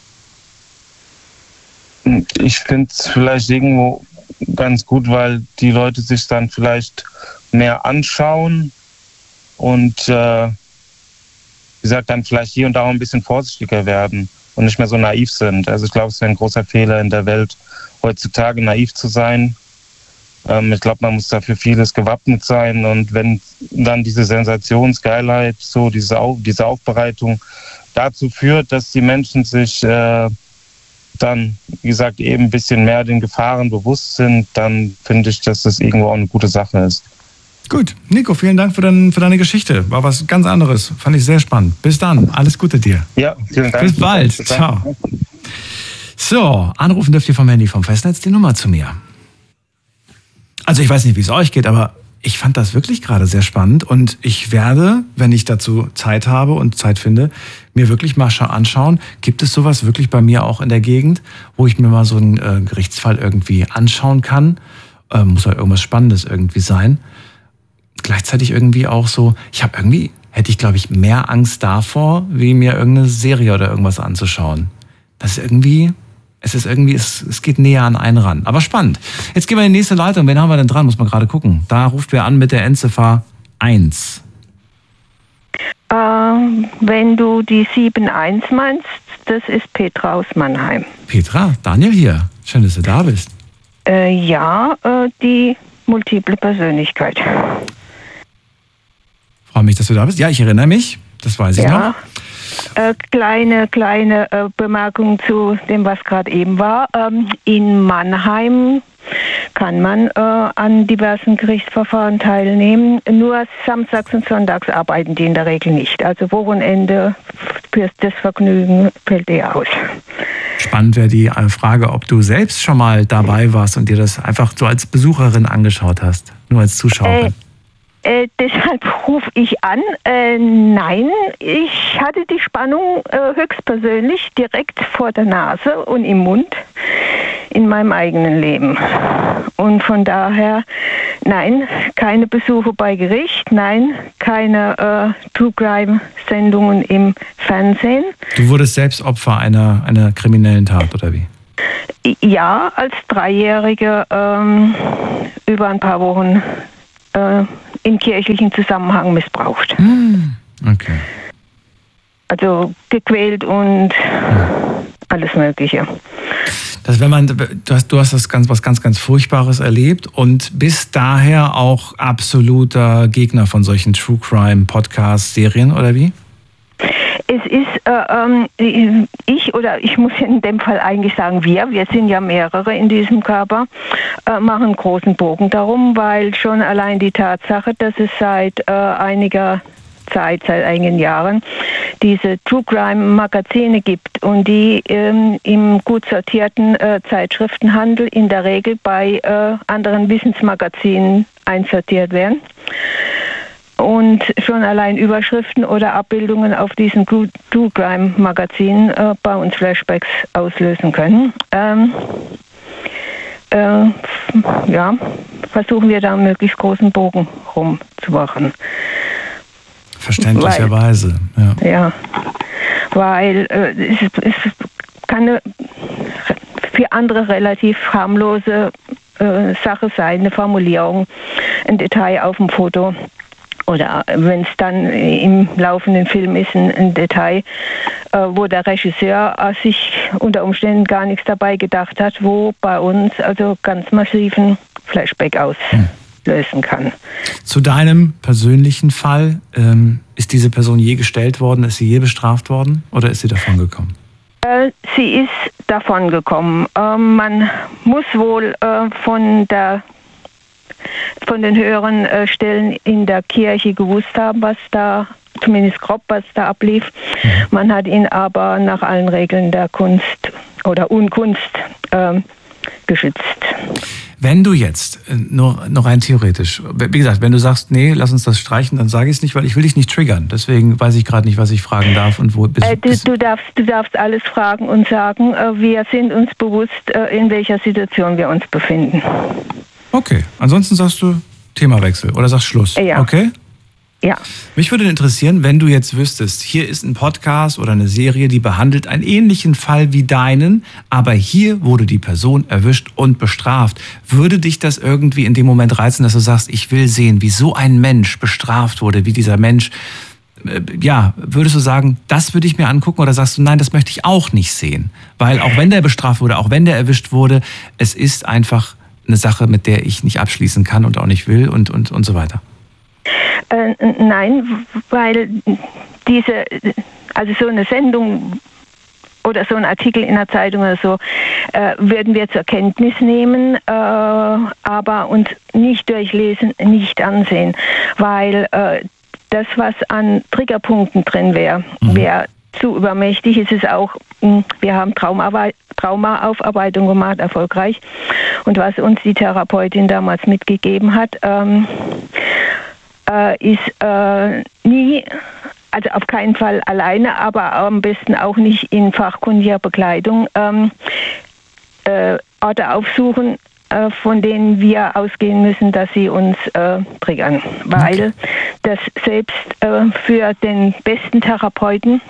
D: Ich finde es vielleicht irgendwo ganz gut, weil die Leute sich dann vielleicht mehr anschauen und äh, wie gesagt, dann vielleicht hier und da auch ein bisschen vorsichtiger werden und nicht mehr so naiv sind. Also ich glaube, es wäre ein großer Fehler in der Welt, heutzutage naiv zu sein. Ähm, ich glaube, man muss dafür vieles gewappnet sein und wenn dann diese Sensationsgeilheit, so diese, Auf, diese Aufbereitung dazu führt, dass die Menschen sich äh, dann, wie gesagt, eben ein bisschen mehr den Gefahren bewusst sind, dann finde ich, dass das irgendwo auch eine gute Sache ist.
B: Gut, Nico, vielen Dank für, dein, für deine Geschichte. War was ganz anderes. Fand ich sehr spannend. Bis dann. Alles Gute dir.
D: Ja, vielen Dank.
B: Bis bald. Bis Ciao. So, anrufen dürft ihr vom Handy vom Festnetz die Nummer zu mir. Also ich weiß nicht, wie es euch geht, aber ich fand das wirklich gerade sehr spannend und ich werde, wenn ich dazu Zeit habe und Zeit finde, mir wirklich mal anschauen, gibt es sowas wirklich bei mir auch in der Gegend, wo ich mir mal so einen äh, Gerichtsfall irgendwie anschauen kann. Äh, muss halt irgendwas Spannendes irgendwie sein. Gleichzeitig irgendwie auch so, ich habe irgendwie, hätte ich glaube ich mehr Angst davor, wie mir irgendeine Serie oder irgendwas anzuschauen. Das ist irgendwie, es ist irgendwie, es, es geht näher an einen ran. Aber spannend. Jetzt gehen wir in die nächste Leitung. Wen haben wir denn dran? Muss man gerade gucken. Da ruft wer an mit der Endziffer eins.
E: Äh, wenn du die sieben eins meinst, das ist Petra aus Mannheim.
B: Petra, Daniel hier. Schön, dass du da bist.
E: Äh, ja, äh, die multiple Persönlichkeit.
B: Freue mich, dass du da bist. Ja, ich erinnere mich. Das weiß ich
E: ja.
B: noch.
E: Äh, kleine, kleine äh, Bemerkung zu dem, was gerade eben war. Ähm, in Mannheim kann man äh, an diversen Gerichtsverfahren teilnehmen. Nur samstags und sonntags arbeiten die in der Regel nicht. Also Wochenende für das Vergnügen fällt eher aus.
B: Spannend wäre die Frage, ob du selbst schon mal dabei warst und dir das einfach so als Besucherin angeschaut hast. Nur als Zuschauerin.
E: Äh, Äh, deshalb rufe ich an. Äh, nein, ich hatte die Spannung äh, höchstpersönlich direkt vor der Nase und im Mund in meinem eigenen Leben. Und von daher, nein, keine Besuche bei Gericht, nein, keine äh, True Crime-Sendungen im Fernsehen.
B: Du wurdest selbst Opfer einer, einer kriminellen Tat, oder wie?
E: Ja, als Dreijährige ähm, über ein paar Wochen äh, im kirchlichen Zusammenhang missbraucht.
B: Hm. Okay.
E: Also gequält und alles Mögliche.
B: Das, wenn man, du hast, du hast das ganz, was ganz, ganz Furchtbares erlebt und bist daher auch absoluter Gegner von solchen True Crime Podcasts, Serien, oder wie?
E: Es ist, äh, ähm, ich oder ich muss in dem Fall eigentlich sagen wir, wir sind ja mehrere in diesem Körper, äh, machen einen großen Bogen darum, weil schon allein die Tatsache, dass es seit äh, einiger Zeit, seit einigen Jahren, diese True Crime Magazine gibt und die ähm, im gut sortierten äh, Zeitschriftenhandel in der Regel bei äh, anderen Wissensmagazinen einsortiert werden. Und schon allein Überschriften oder Abbildungen auf diesen True Crime Magazinen äh, bei uns Flashbacks auslösen können. Ähm, äh, ja, versuchen wir da einen möglichst großen Bogen rumzumachen.
B: Verständlicherweise, ja.
E: Ja, weil äh, es, es kann eine für andere relativ harmlose äh, Sache sein, eine Formulierung, ein Detail auf dem Foto. Oder wenn es dann im laufenden Film ist, ein, ein Detail, äh, wo der Regisseur äh, sich unter Umständen gar nichts dabei gedacht hat, wo bei uns also ganz massiven Flashback auslösen kann.
B: Zu deinem persönlichen Fall, ähm, ist diese Person je gestellt worden, ist sie je bestraft worden oder ist sie davon gekommen?
E: Äh, sie ist davon gekommen. Äh, man muss wohl äh, von der von den höheren äh, Stellen in der Kirche gewusst haben, was da, zumindest grob, was da ablief. Mhm. Man hat ihn aber nach allen Regeln der Kunst oder Unkunst äh, geschützt.
B: Wenn du jetzt, nur noch rein theoretisch, wie gesagt, wenn du sagst, nee, lass uns das streichen, dann sage ich es nicht, weil ich will dich nicht triggern. Deswegen weiß ich gerade nicht, was ich fragen darf und wo. Bis,
E: äh, du, du, darfst, du darfst alles fragen und sagen, äh, wir sind uns bewusst, äh, in welcher Situation wir uns befinden.
B: Okay, ansonsten sagst du Themawechsel oder sagst Schluss,
E: ja.
B: Okay?
E: Ja.
B: Mich würde interessieren, wenn du jetzt wüsstest, hier ist ein Podcast oder eine Serie, die behandelt einen ähnlichen Fall wie deinen, aber hier wurde die Person erwischt und bestraft. Würde dich das irgendwie in dem Moment reizen, dass du sagst, ich will sehen, wie so ein Mensch bestraft wurde, wie dieser Mensch, äh, ja, würdest du sagen, das würde ich mir angucken oder sagst du, nein, das möchte ich auch nicht sehen? Weil auch wenn der bestraft wurde, auch wenn der erwischt wurde, es ist einfach eine Sache, mit der ich nicht abschließen kann und auch nicht will und, und, und so weiter.
E: Äh, nein, weil diese, also so eine Sendung oder so ein Artikel in der Zeitung oder so, äh, würden wir zur Kenntnis nehmen, äh, aber uns nicht durchlesen, nicht ansehen, weil äh, das, was an Triggerpunkten drin wäre, mhm. wäre zu übermächtig. Es ist auch, wir haben Traumarbeit, Traumaaufarbeitung gemacht, erfolgreich. Und was uns die Therapeutin damals mitgegeben hat, ähm, äh, ist äh, nie, also auf keinen Fall alleine, aber am besten auch nicht in fachkundiger Begleitung, ähm, äh, Orte aufsuchen, äh, von denen wir ausgehen müssen, dass sie uns äh, triggern. Weil das selbst äh, für den besten Therapeuten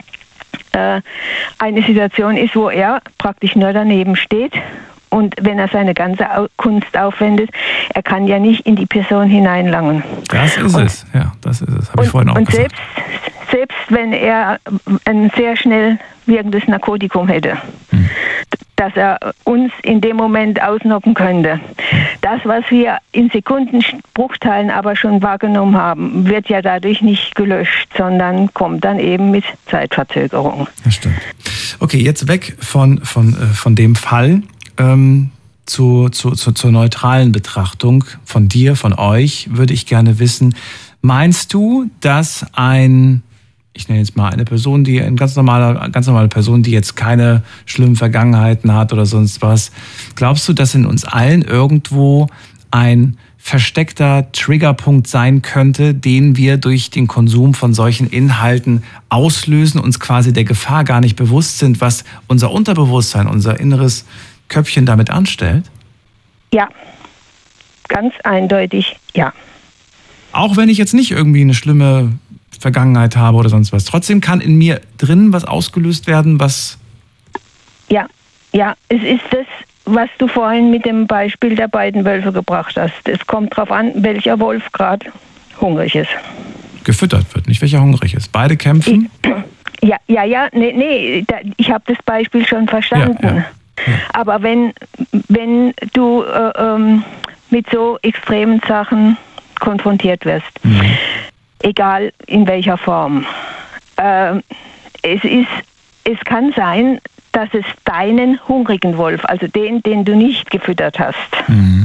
E: eine Situation ist, wo er praktisch nur daneben steht und wenn er seine ganze Kunst aufwendet, er kann ja nicht in die Person hineinlangen.
B: Das ist und, es, ja, das ist es, habe ich vorhin auch
E: und
B: gesagt.
E: Selbst, selbst wenn er ein sehr schnell wirkendes Narkotikum hätte, hm. dass er uns in dem Moment ausnocken könnte. Das, was wir in Sekundenbruchteilen aber schon wahrgenommen haben, wird ja dadurch nicht gelöscht, sondern kommt dann eben mit Zeitverzögerung.
B: Das stimmt. Okay, jetzt weg von, von, von dem Fall ähm, zu, zu, zu, zur neutralen Betrachtung von dir, von euch, würde ich gerne wissen, meinst du, dass ein ich nenne jetzt mal eine Person, die eine ganz normale, ganz normale Person, die jetzt keine schlimmen Vergangenheiten hat oder sonst was. Glaubst du, dass in uns allen irgendwo ein versteckter Triggerpunkt sein könnte, den wir durch den Konsum von solchen Inhalten auslösen, uns quasi der Gefahr gar nicht bewusst sind, was unser Unterbewusstsein, unser inneres Köpfchen damit anstellt?
E: Ja, ganz eindeutig ja.
B: Auch wenn ich jetzt nicht irgendwie eine schlimme Vergangenheit habe oder sonst was. Trotzdem kann in mir drin was ausgelöst werden, was...
E: Ja, ja, es ist das, was du vorhin mit dem Beispiel der beiden Wölfe gebracht hast. Es kommt darauf an, welcher Wolf gerade hungrig ist.
B: Gefüttert wird, nicht welcher hungrig ist. Beide kämpfen?
E: Ja, ja, ja, nee, nee, da, ich habe das Beispiel schon verstanden.
B: Ja, ja. Ja.
E: Aber wenn, wenn du äh, ähm, mit so extremen Sachen konfrontiert wirst, mhm. egal in welcher Form, äh, es ist, es kann sein, dass es deinen hungrigen Wolf, also den, den du nicht gefüttert hast, mhm.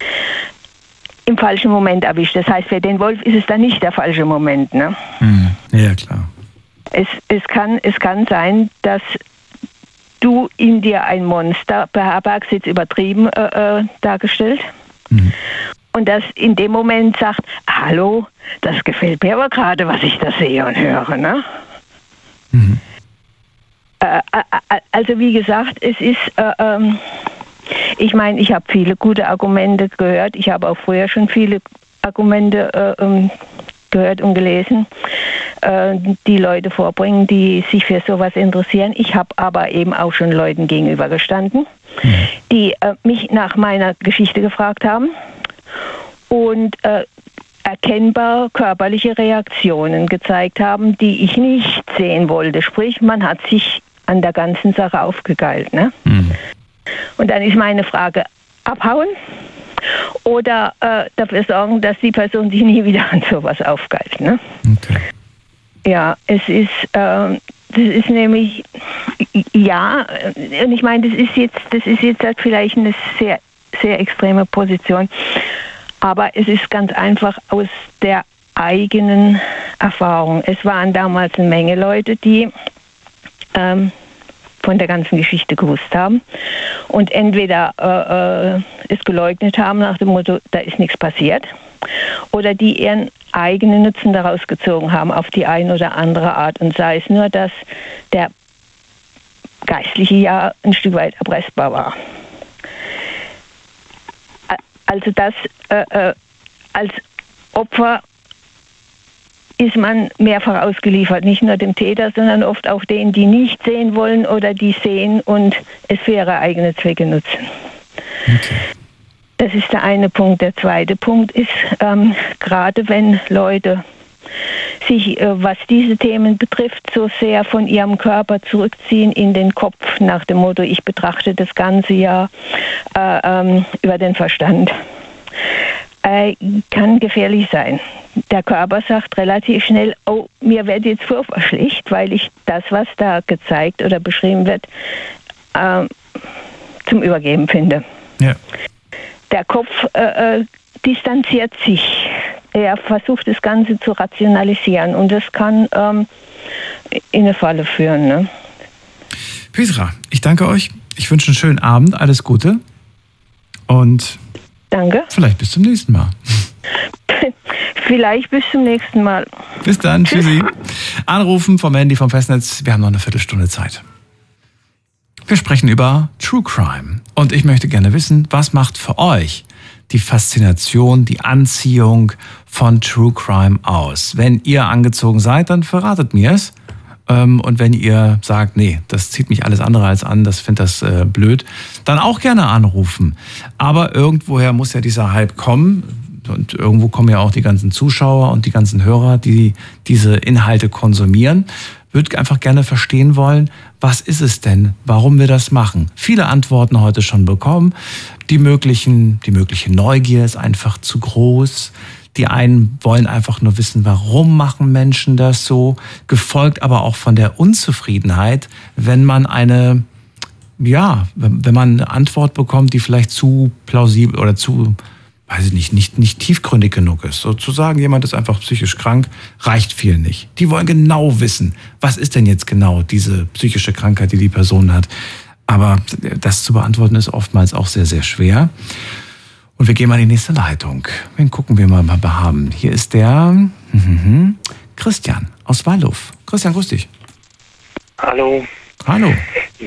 E: im falschen Moment erwischt. Das heißt, für den Wolf ist es dann nicht der falsche Moment. Ne?
B: Mhm. Ja, klar.
E: Es, es, kann, es kann sein, dass du in dir ein Monster beherbergst, jetzt übertrieben äh, äh, dargestellt, mhm. und das in dem Moment sagt, hallo, das gefällt mir aber gerade, was ich da sehe und höre. Ne? Mhm. Äh, äh, also wie gesagt, es ist, äh, ähm, ich meine, ich habe viele gute Argumente gehört, ich habe auch früher schon viele Argumente äh, ähm, gehört und gelesen, äh, die Leute vorbringen, die sich für sowas interessieren. Ich habe aber eben auch schon Leuten gegenübergestanden, mhm. die äh, mich nach meiner Geschichte gefragt haben und äh, erkennbar körperliche Reaktionen gezeigt haben, die ich nicht sehen wollte. Sprich, man hat sich an der ganzen Sache aufgegeilt. Ne? Mhm. Und dann ist meine Frage, abhauen oder äh, dafür sorgen, dass die Person sich nie wieder an sowas aufgeilt. Ne?
B: Okay.
E: Ja, es ist, äh, das ist nämlich, ja, und ich meine, das ist jetzt, das ist jetzt halt vielleicht eine sehr, sehr extreme Position, aber es ist ganz einfach aus der eigenen Erfahrung. Es waren damals eine Menge Leute, die ähm, von der ganzen Geschichte gewusst haben und entweder äh, äh, es geleugnet haben nach dem Motto, da ist nichts passiert, oder die ihren eigenen Nutzen daraus gezogen haben auf die eine oder andere Art, und sei es nur, dass der Geistliche ja ein Stück weit erpressbar war. Also das äh, äh, als Opfer ist man mehrfach ausgeliefert, nicht nur dem Täter, sondern oft auch denen, die nicht sehen wollen oder die sehen und es für ihre eigenen Zwecke nutzen. Okay. Das ist der eine Punkt. Der zweite Punkt ist, ähm, gerade wenn Leute sich, äh, was diese Themen betrifft, so sehr von ihrem Körper zurückziehen in den Kopf, nach dem Motto, ich betrachte das Ganze ja äh, ähm, über den Verstand, äh, kann gefährlich sein. Der Körper sagt relativ schnell, oh, mir wird jetzt furchtbar schlecht, weil ich das, was da gezeigt oder beschrieben wird, äh, zum Übergeben finde. Ja. Der Kopf äh, äh, distanziert sich. Er versucht, das Ganze zu rationalisieren, und das kann ähm, in eine Falle führen. Ne?
B: Petra, ich danke euch. Ich wünsche einen schönen Abend, alles Gute. Und
E: danke.
B: Vielleicht bis zum nächsten Mal.
E: Vielleicht bis zum nächsten Mal.
B: Bis dann, tschüssi. Anrufen vom Handy, vom Festnetz. Wir haben noch eine Viertelstunde Zeit. Wir sprechen über True Crime. Und ich möchte gerne wissen, was macht für euch die Faszination, die Anziehung von True Crime aus? Wenn ihr angezogen seid, dann verratet mir es. Und wenn ihr sagt, nee, das zieht mich alles andere als an, das finde das äh, blöd, dann auch gerne anrufen. Aber irgendwoher muss ja dieser Hype kommen. Und irgendwo kommen ja auch die ganzen Zuschauer und die ganzen Hörer, die diese Inhalte konsumieren. Würde einfach gerne verstehen wollen, was ist es denn, warum wir das machen? Viele Antworten heute schon bekommen. Die möglichen, die mögliche Neugier ist einfach zu groß. Die einen wollen einfach nur wissen, warum machen Menschen das so, gefolgt aber auch von der Unzufriedenheit, wenn man eine, ja, wenn man eine Antwort bekommt, die vielleicht zu plausibel oder zu, weiß ich nicht, nicht, nicht tiefgründig genug ist. Sozusagen, jemand ist einfach psychisch krank, reicht viel nicht. Die wollen genau wissen, was ist denn jetzt genau diese psychische Krankheit, die die Person hat. Aber das zu beantworten ist oftmals auch sehr, sehr schwer. Und wir gehen mal in die nächste Leitung. Wen gucken wir mal mal haben? Hier ist der mhm, Christian aus Waldhof. Christian, grüß dich.
F: Hallo.
B: Hallo.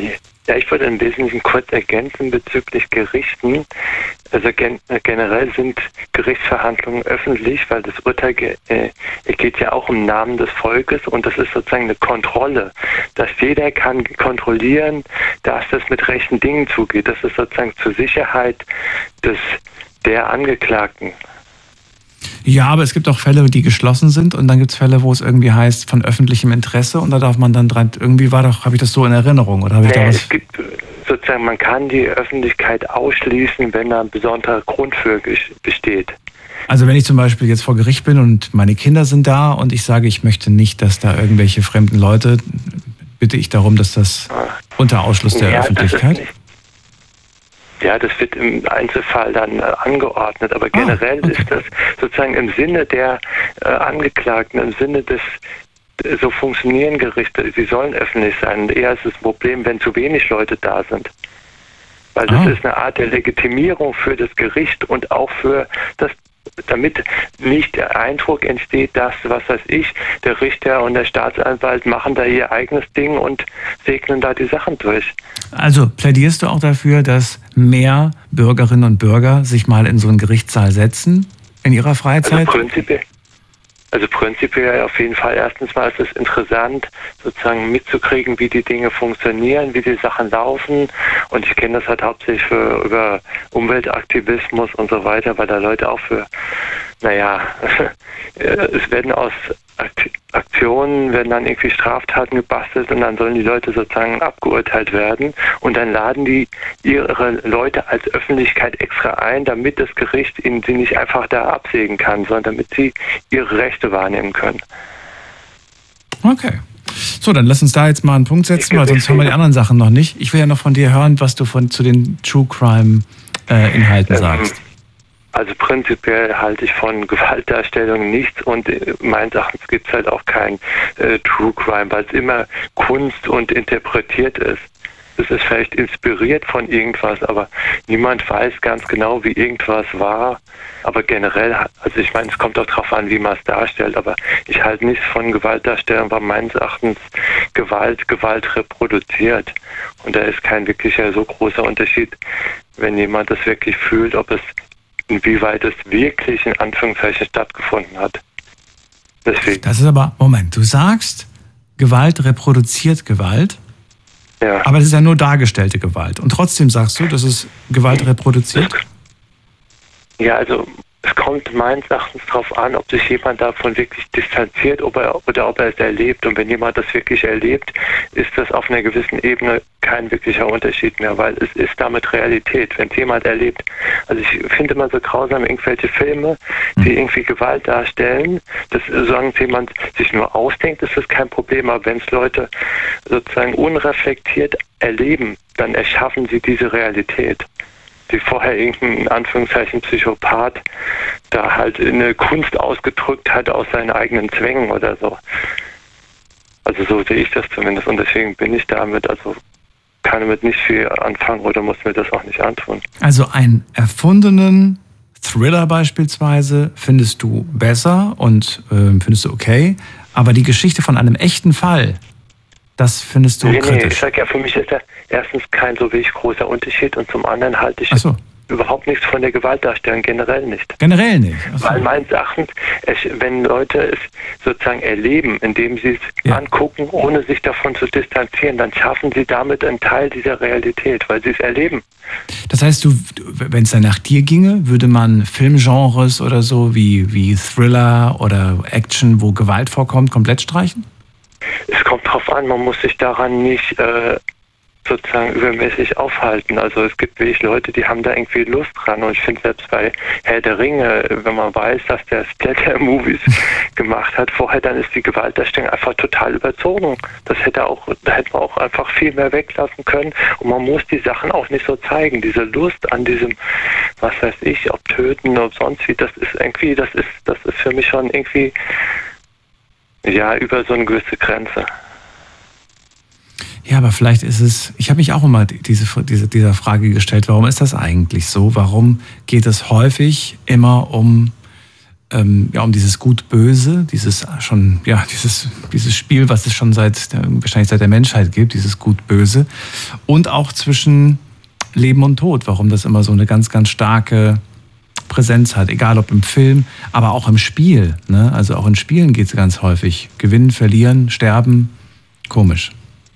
F: Ja, ich würde im Wesentlichen kurz ergänzen bezüglich Gerichten. Also gen generell sind Gerichtsverhandlungen öffentlich, weil das Urteil ge äh, geht ja auch im Namen des Volkes und das ist sozusagen eine Kontrolle, dass jeder kann kontrollieren, dass das mit rechten Dingen zugeht. Das ist sozusagen zur Sicherheit des der Angeklagten.
B: Ja, aber es gibt auch Fälle, die geschlossen sind und dann gibt es Fälle, wo es irgendwie heißt von öffentlichem Interesse und da darf man dann dran, irgendwie war doch, habe ich das so in Erinnerung oder habe ich
F: nee,
B: da was?
F: Es gibt sozusagen, man kann die Öffentlichkeit ausschließen, wenn da ein besonderer Grund für besteht.
B: Also wenn ich zum Beispiel jetzt vor Gericht bin und meine Kinder sind da und ich sage, ich möchte nicht, dass da irgendwelche fremden Leute, bitte ich darum, dass das unter Ausschluss der
F: ja,
B: Öffentlichkeit?
F: Ja, das wird im Einzelfall dann äh, angeordnet, aber generell ah, okay. ist das sozusagen im Sinne der äh, Angeklagten, im Sinne des, äh, so funktionieren Gerichte, sie sollen öffentlich sein. Und eher ist es ein Problem, wenn zu wenig Leute da sind. Weil das ah. ist eine Art der Legitimierung für das Gericht und auch für das, damit nicht der Eindruck entsteht, dass, was weiß ich, der Richter und der Staatsanwalt machen da ihr eigenes Ding und segnen da die Sachen durch.
B: Also plädierst du auch dafür, dass mehr Bürgerinnen und Bürger sich mal in so einen Gerichtssaal setzen in ihrer Freizeit?
F: Also prinzipiell, also prinzipiell auf jeden Fall. Erstens mal ist es interessant, sozusagen mitzukriegen, wie die Dinge funktionieren, wie die Sachen laufen. Und ich kenne das halt hauptsächlich für, über Umweltaktivismus und so weiter, weil da Leute auch für, naja, es werden aus Aktionen, werden dann irgendwie Straftaten gebastelt und dann sollen die Leute sozusagen abgeurteilt werden und dann laden die ihre Leute als Öffentlichkeit extra ein, damit das Gericht ihnen sie nicht einfach da absägen kann, sondern damit sie ihre Rechte wahrnehmen können.
B: Okay. So, dann lass uns da jetzt mal einen Punkt setzen, weil sonst haben wir die anderen Sachen noch nicht. Ich will ja noch von dir hören, was du von zu den True Crime äh, Inhalten ähm, sagst.
F: Also prinzipiell halte ich von Gewaltdarstellung nichts und meines Erachtens gibt es halt auch kein äh, True Crime, weil es immer Kunst und interpretiert ist. Es ist vielleicht inspiriert von irgendwas, aber niemand weiß ganz genau, wie irgendwas war. Aber generell, also ich meine, es kommt auch darauf an, wie man es darstellt, aber ich halte nichts von Gewaltdarstellung, weil meines Erachtens Gewalt Gewalt reproduziert. Und da ist kein wirklicher so großer Unterschied, wenn jemand das wirklich fühlt, ob es inwieweit es wirklich in Anführungszeichen stattgefunden hat. Deswegen.
B: Das ist aber, Moment, du sagst, Gewalt reproduziert Gewalt,
F: ja.
B: Aber das ist ja nur dargestellte Gewalt. Und trotzdem sagst du, das ist Gewalt reproduziert?
F: Ja, also es kommt meines Erachtens darauf an, ob sich jemand davon wirklich distanziert ob er, oder ob er es erlebt. Und wenn jemand das wirklich erlebt, ist das auf einer gewissen Ebene kein wirklicher Unterschied mehr, weil es ist damit Realität, wenn es jemand erlebt. Also ich finde immer so grausam irgendwelche Filme, die irgendwie Gewalt darstellen. Das, solange jemand sich nur ausdenkt, ist das kein Problem. Aber wenn es Leute sozusagen unreflektiert erleben, dann erschaffen sie diese Realität. Wie vorher irgendein, in Anführungszeichen, Psychopath da halt eine Kunst ausgedrückt hat aus seinen eigenen Zwängen oder so. Also so sehe ich das zumindest und deswegen bin ich damit, also kann damit nicht viel anfangen oder muss mir das auch nicht antun.
B: Also einen erfundenen Thriller beispielsweise findest du besser und äh, findest du okay, aber die Geschichte von einem echten Fall, das findest du
F: nee,
B: kritisch?
F: Nee, ich sage ja, für mich ist ja erstens kein so wirklich großer Unterschied und zum anderen halte ich
B: so.
F: überhaupt nichts von der Gewaltdarstellung, generell nicht.
B: Generell nicht? So.
F: Weil meines Erachtens, wenn Leute es sozusagen erleben, indem sie es ja. angucken, ohne sich davon zu distanzieren, dann schaffen sie damit einen Teil dieser Realität, weil sie es erleben.
B: Das heißt, du, wenn es dann nach dir ginge, würde man Filmgenres oder so wie, wie Thriller oder Action, wo Gewalt vorkommt, komplett streichen?
F: Es kommt drauf an, man muss sich daran nicht äh, sozusagen übermäßig aufhalten. Also es gibt wirklich Leute, die haben da irgendwie Lust dran und ich finde selbst bei Herr der Ringe, wenn man weiß, dass der Splatter-Movies gemacht hat, vorher dann ist die Gewaltdarstellung einfach total überzogen. Das hätte auch, da hätte man auch einfach viel mehr weglassen können und man muss die Sachen auch nicht so zeigen. Diese Lust an diesem, was weiß ich, ob Töten oder sonst wie, das ist irgendwie, das ist, das ist für mich schon irgendwie ja, über so eine gewisse Grenze.
B: Ja, aber vielleicht ist es, ich habe mich auch immer diese, diese, dieser Frage gestellt, warum ist das eigentlich so? Warum geht es häufig immer um ähm, ja, um dieses Gut-Böse, dieses schon, ja, dieses, dieses Spiel, was es schon seit, wahrscheinlich seit der Menschheit gibt, dieses Gut-Böse. Und auch zwischen Leben und Tod, warum das immer so eine ganz, ganz starke Präsenz hat, egal ob im Film, aber auch im Spiel. Ne? Also auch in Spielen geht es ganz häufig. Gewinnen, verlieren, sterben, komisch.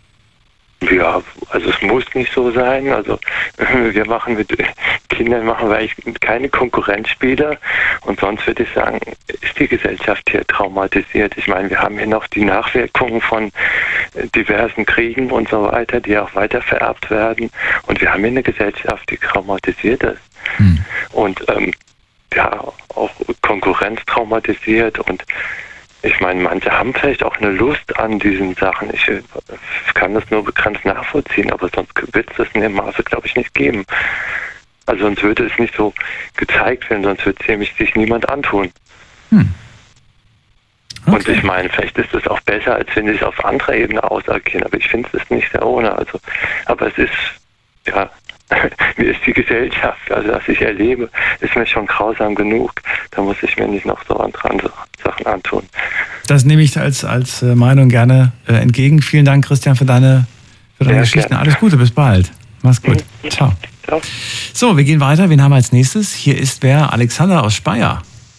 F: Ja, also es muss nicht so sein. Also wir machen mit Kindern machen wir eigentlich keine Konkurrenzspiele und sonst würde ich sagen, ist die Gesellschaft hier traumatisiert. Ich meine, wir haben hier noch die Nachwirkungen von diversen Kriegen und so weiter, die auch weiter vererbt werden und wir haben hier eine Gesellschaft, die traumatisiert ist. Hm. Und ähm, ja, auch Konkurrenz traumatisiert und ich meine, manche haben vielleicht auch eine Lust an diesen Sachen. Ich kann das nur begrenzt nachvollziehen, aber sonst wird es das in dem Maße, glaube ich, nicht geben. Also sonst würde es nicht so gezeigt werden, sonst wird es nämlich sich niemand antun. Hm. Okay. Und ich meine, vielleicht ist es auch besser, als wenn sie es auf anderer Ebene ausagieren, aber ich finde es ist nicht sehr ohne. Also, aber es ist, ja, mir ist die Gesellschaft, also das ich erlebe, ist mir schon grausam genug. Da muss ich mir nicht noch so andere Sachen antun.
B: Das nehme ich als, als Meinung gerne äh, entgegen. Vielen Dank, Christian, für deine, für deine Geschichten. Gerne. Alles Gute, bis bald. Mach's gut. Mhm. Ciao. Ciao. So, wir gehen weiter. Wen haben wir als nächstes? Hier ist wer? Alexander aus Speyer.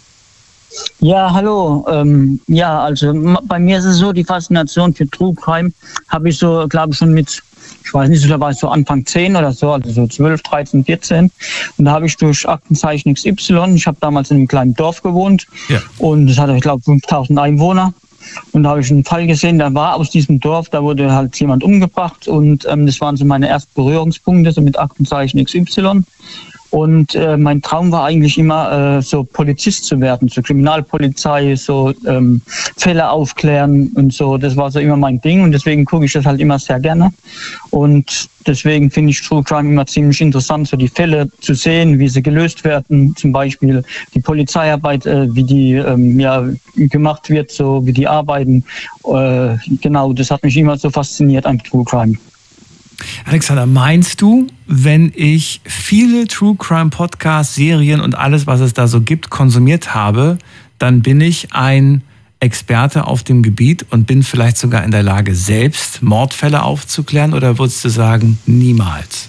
G: Ja, hallo. Ähm, ja, also bei mir ist es so, die Faszination für True Crime habe ich so, glaube ich, schon mit, ich weiß nicht, da war ich so Anfang zehn oder so, also so zwölf, dreizehn, vierzehn. Und da habe ich durch Aktenzeichen X Y, ich habe damals in einem kleinen Dorf gewohnt, ja. Und das hatte, ich glaube, fünftausend Einwohner. Und da habe ich einen Fall gesehen, da war aus diesem Dorf, da wurde halt jemand umgebracht. Und ähm, das waren so meine ersten Berührungspunkte, so mit Aktenzeichen X Y. Und äh, mein Traum war eigentlich immer, äh, so Polizist zu werden, so Kriminalpolizei, so ähm, Fälle aufklären und so. Das war so immer mein Ding und deswegen gucke ich das halt immer sehr gerne. Und deswegen finde ich True Crime immer ziemlich interessant, so die Fälle zu sehen, wie sie gelöst werden. Zum Beispiel die Polizeiarbeit, äh, wie die ähm, ja, gemacht wird, so wie die arbeiten. Äh, genau, das hat mich immer so fasziniert an True Crime.
B: Alexander, meinst du, wenn ich viele True Crime Podcasts, Serien und alles, was es da so gibt, konsumiert habe, dann bin ich ein Experte auf dem Gebiet und bin vielleicht sogar in der Lage, selbst Mordfälle aufzuklären? Oder würdest du sagen, niemals?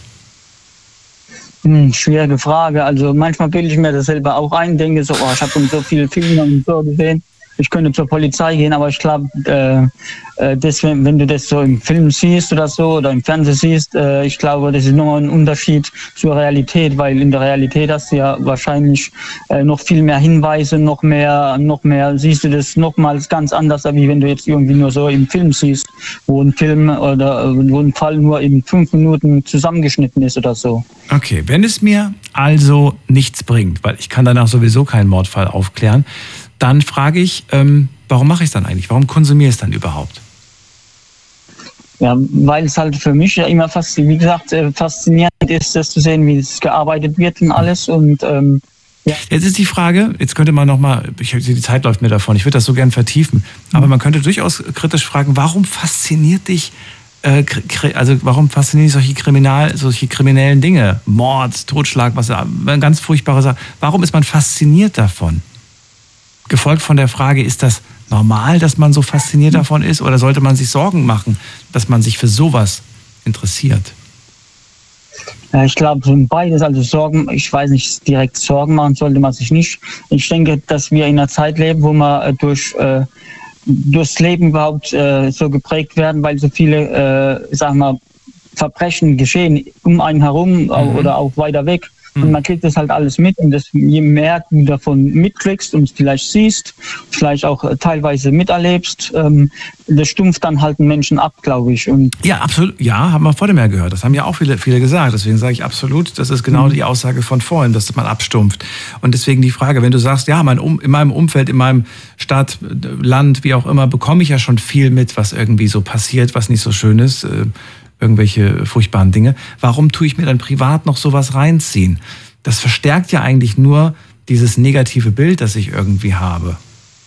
G: Hm, schwierige Frage. Also manchmal bilde ich mir das selber auch ein, denke so, oh, ich habe so viele Filme und so gesehen. Ich könnte zur Polizei gehen, aber ich glaube, äh, äh, deswegen, wenn du das so im Film siehst oder so oder im Fernsehen siehst, äh, ich glaube, das ist nochmal ein Unterschied zur Realität, weil in der Realität hast du ja wahrscheinlich äh, noch viel mehr Hinweise, noch mehr, noch mehr, siehst du das nochmals ganz anders, wie wenn du jetzt irgendwie nur so im Film siehst, wo ein Film oder wo ein Fall nur in fünf Minuten zusammengeschnitten ist oder so.
B: Okay, wenn es mir also nichts bringt, weil ich kann danach sowieso keinen Mordfall aufklären, dann frage ich, ähm, warum mache ich es dann eigentlich? Warum konsumiere ich es dann überhaupt?
G: Ja, weil es halt für mich ja immer fast, wie gesagt, faszinierend ist, das zu sehen, wie es gearbeitet wird und alles. Und ähm, ja.
B: Jetzt ist die Frage, jetzt könnte man nochmal, die Zeit läuft mir davon, ich würde das so gern vertiefen, aber man könnte durchaus kritisch fragen, warum fasziniert dich, äh, also warum faszinieren dich solche, Kriminal, solche kriminellen Dinge? Mord, Totschlag, was, eine ganz furchtbare Sache. Warum ist man fasziniert davon? Gefolgt von der Frage, ist das normal, dass man so fasziniert davon ist, oder sollte man sich Sorgen machen, dass man sich für sowas interessiert?
G: Ja, ich glaube, beides, also Sorgen, ich weiß nicht, direkt Sorgen machen sollte man sich nicht. Ich denke, dass wir in einer Zeit leben, wo man durch, äh, durchs Leben überhaupt äh, so geprägt werden, weil so viele, äh, sagen wir, Verbrechen geschehen um einen herum mhm. oder auch weiter weg. Und man kriegt das halt alles mit und das, je mehr du davon mitkriegst und vielleicht siehst, vielleicht auch teilweise miterlebst, ähm, das stumpft dann halt einen Menschen ab, glaube ich. Und
B: ja, absolut. Ja, haben wir vor dem Jahr gehört. Das haben ja auch viele, viele gesagt. Deswegen sage ich absolut, das ist genau mhm. die Aussage von vorhin, dass man abstumpft. Und deswegen die Frage, wenn du sagst, ja, mein um, in meinem Umfeld, in meinem Stadt, Land, wie auch immer, bekomme ich ja schon viel mit, was irgendwie so passiert, was nicht so schön ist. Äh, irgendwelche furchtbaren Dinge. Warum tue ich mir dann privat noch sowas reinziehen? Das verstärkt ja eigentlich nur dieses negative Bild, das ich irgendwie habe.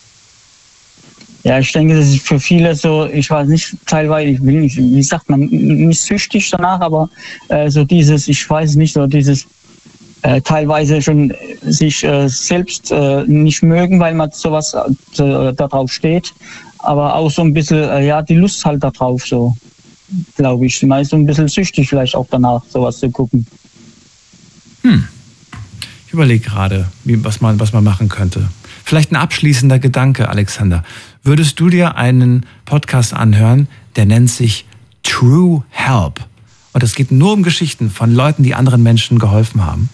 G: Ja, ich denke, das ist für viele so, ich weiß nicht, teilweise, ich will nicht, wie sagt man, nicht süchtig danach, aber äh, so dieses, ich weiß nicht, so dieses äh, teilweise schon sich äh, selbst äh, nicht mögen, weil man sowas äh, da drauf steht. Aber auch so ein bisschen, äh, ja, die Lust halt da drauf, so, glaube ich. Die meisten so ein bisschen süchtig vielleicht auch danach, sowas zu gucken.
B: Hm. Ich überlege gerade, wie, was, man, was man machen könnte. Vielleicht ein abschließender Gedanke, Alexander. Würdest du dir einen Podcast anhören, der nennt sich True Help? Und es geht nur um Geschichten von Leuten, die anderen Menschen geholfen haben.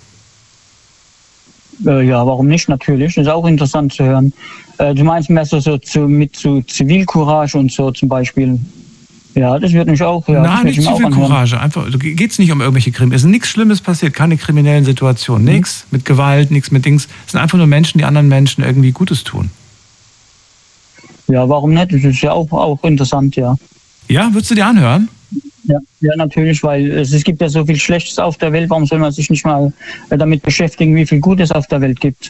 G: Äh, ja, warum nicht? Natürlich. Das ist auch interessant zu hören. Äh, du meinst mehr so, so zu, mit so Zivilcourage und so zum Beispiel. Ja, das wird mich auch. Ja,
B: Nein, nicht Zivilcourage. Einfach, geht es nicht um irgendwelche Kriminellen. Es ist nichts Schlimmes passiert, keine kriminellen Situationen. Mhm. Nichts mit Gewalt, nichts mit Dings. Es sind einfach nur Menschen, die anderen Menschen irgendwie Gutes tun.
G: Ja, warum nicht? Das ist ja auch, auch interessant, ja.
B: Ja, würdest du dir anhören?
G: Ja, ja, natürlich, weil es, es gibt ja so viel Schlechtes auf der Welt. Warum soll man sich nicht mal damit beschäftigen, wie viel Gutes auf der Welt gibt?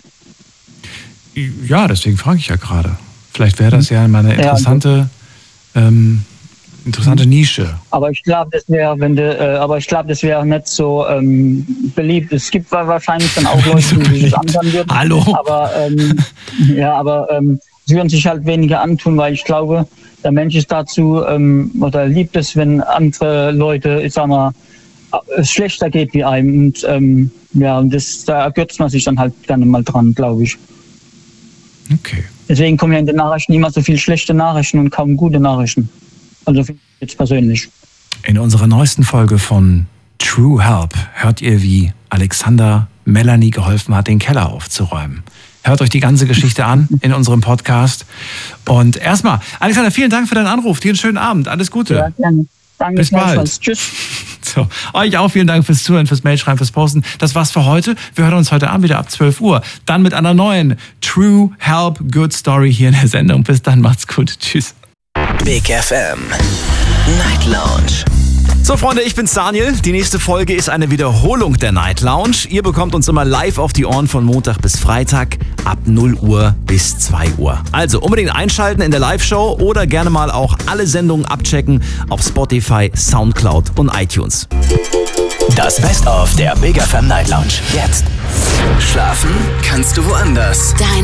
B: Ja, deswegen frage ich ja gerade. Vielleicht wäre das ja mal eine interessante, ja, ähm, interessante Nische.
G: Aber ich glaube, das wäre, wenn de, äh, aber ich glaube, das wäre nicht so ähm, beliebt. Es gibt wahrscheinlich dann auch Leute, die sich das anhören würden.
B: Hallo.
G: Aber ähm, ja, aber ähm, sie würden sich halt weniger antun, weil ich glaube, der Mensch ist dazu ähm, oder liebt es, wenn andere Leute, ich sag mal, es schlechter geht wie einem. Und ähm, ja, und das, da ergötzt man sich dann halt gerne mal dran, glaube ich.
B: Okay.
G: Deswegen kommen ja in den Nachrichten immer so viele schlechte Nachrichten und kaum gute Nachrichten. Also jetzt persönlich.
B: In unserer neuesten Folge von True Help hört ihr, wie Alexander Melanie geholfen hat, den Keller aufzuräumen. Hört euch die ganze Geschichte an in unserem Podcast. Und erstmal, Alexander, vielen Dank für deinen Anruf. Dir einen schönen Abend. Alles Gute.
G: Ja, gerne. Danke.
B: Bis bald.
G: Tschüss.
B: So, euch auch vielen Dank fürs Zuhören, fürs Mailschreiben, fürs Posten. Das war's für heute. Wir hören uns heute Abend wieder ab zwölf Uhr. Dann mit einer neuen True Help Good Story hier in der Sendung. Bis dann, macht's gut. Tschüss.
H: Big F M Night Lounge.
I: So Freunde, ich bin's Daniel. Die nächste Folge ist eine Wiederholung der Night Lounge. Ihr bekommt uns immer live auf die Ohren von Montag bis Freitag ab null Uhr bis zwei Uhr. Also unbedingt einschalten in der Live-Show oder gerne mal auch alle Sendungen abchecken auf Spotify, Soundcloud und iTunes.
H: Das Best-of der Big F M Night Lounge. Jetzt. Schlafen kannst du woanders.
J: Deine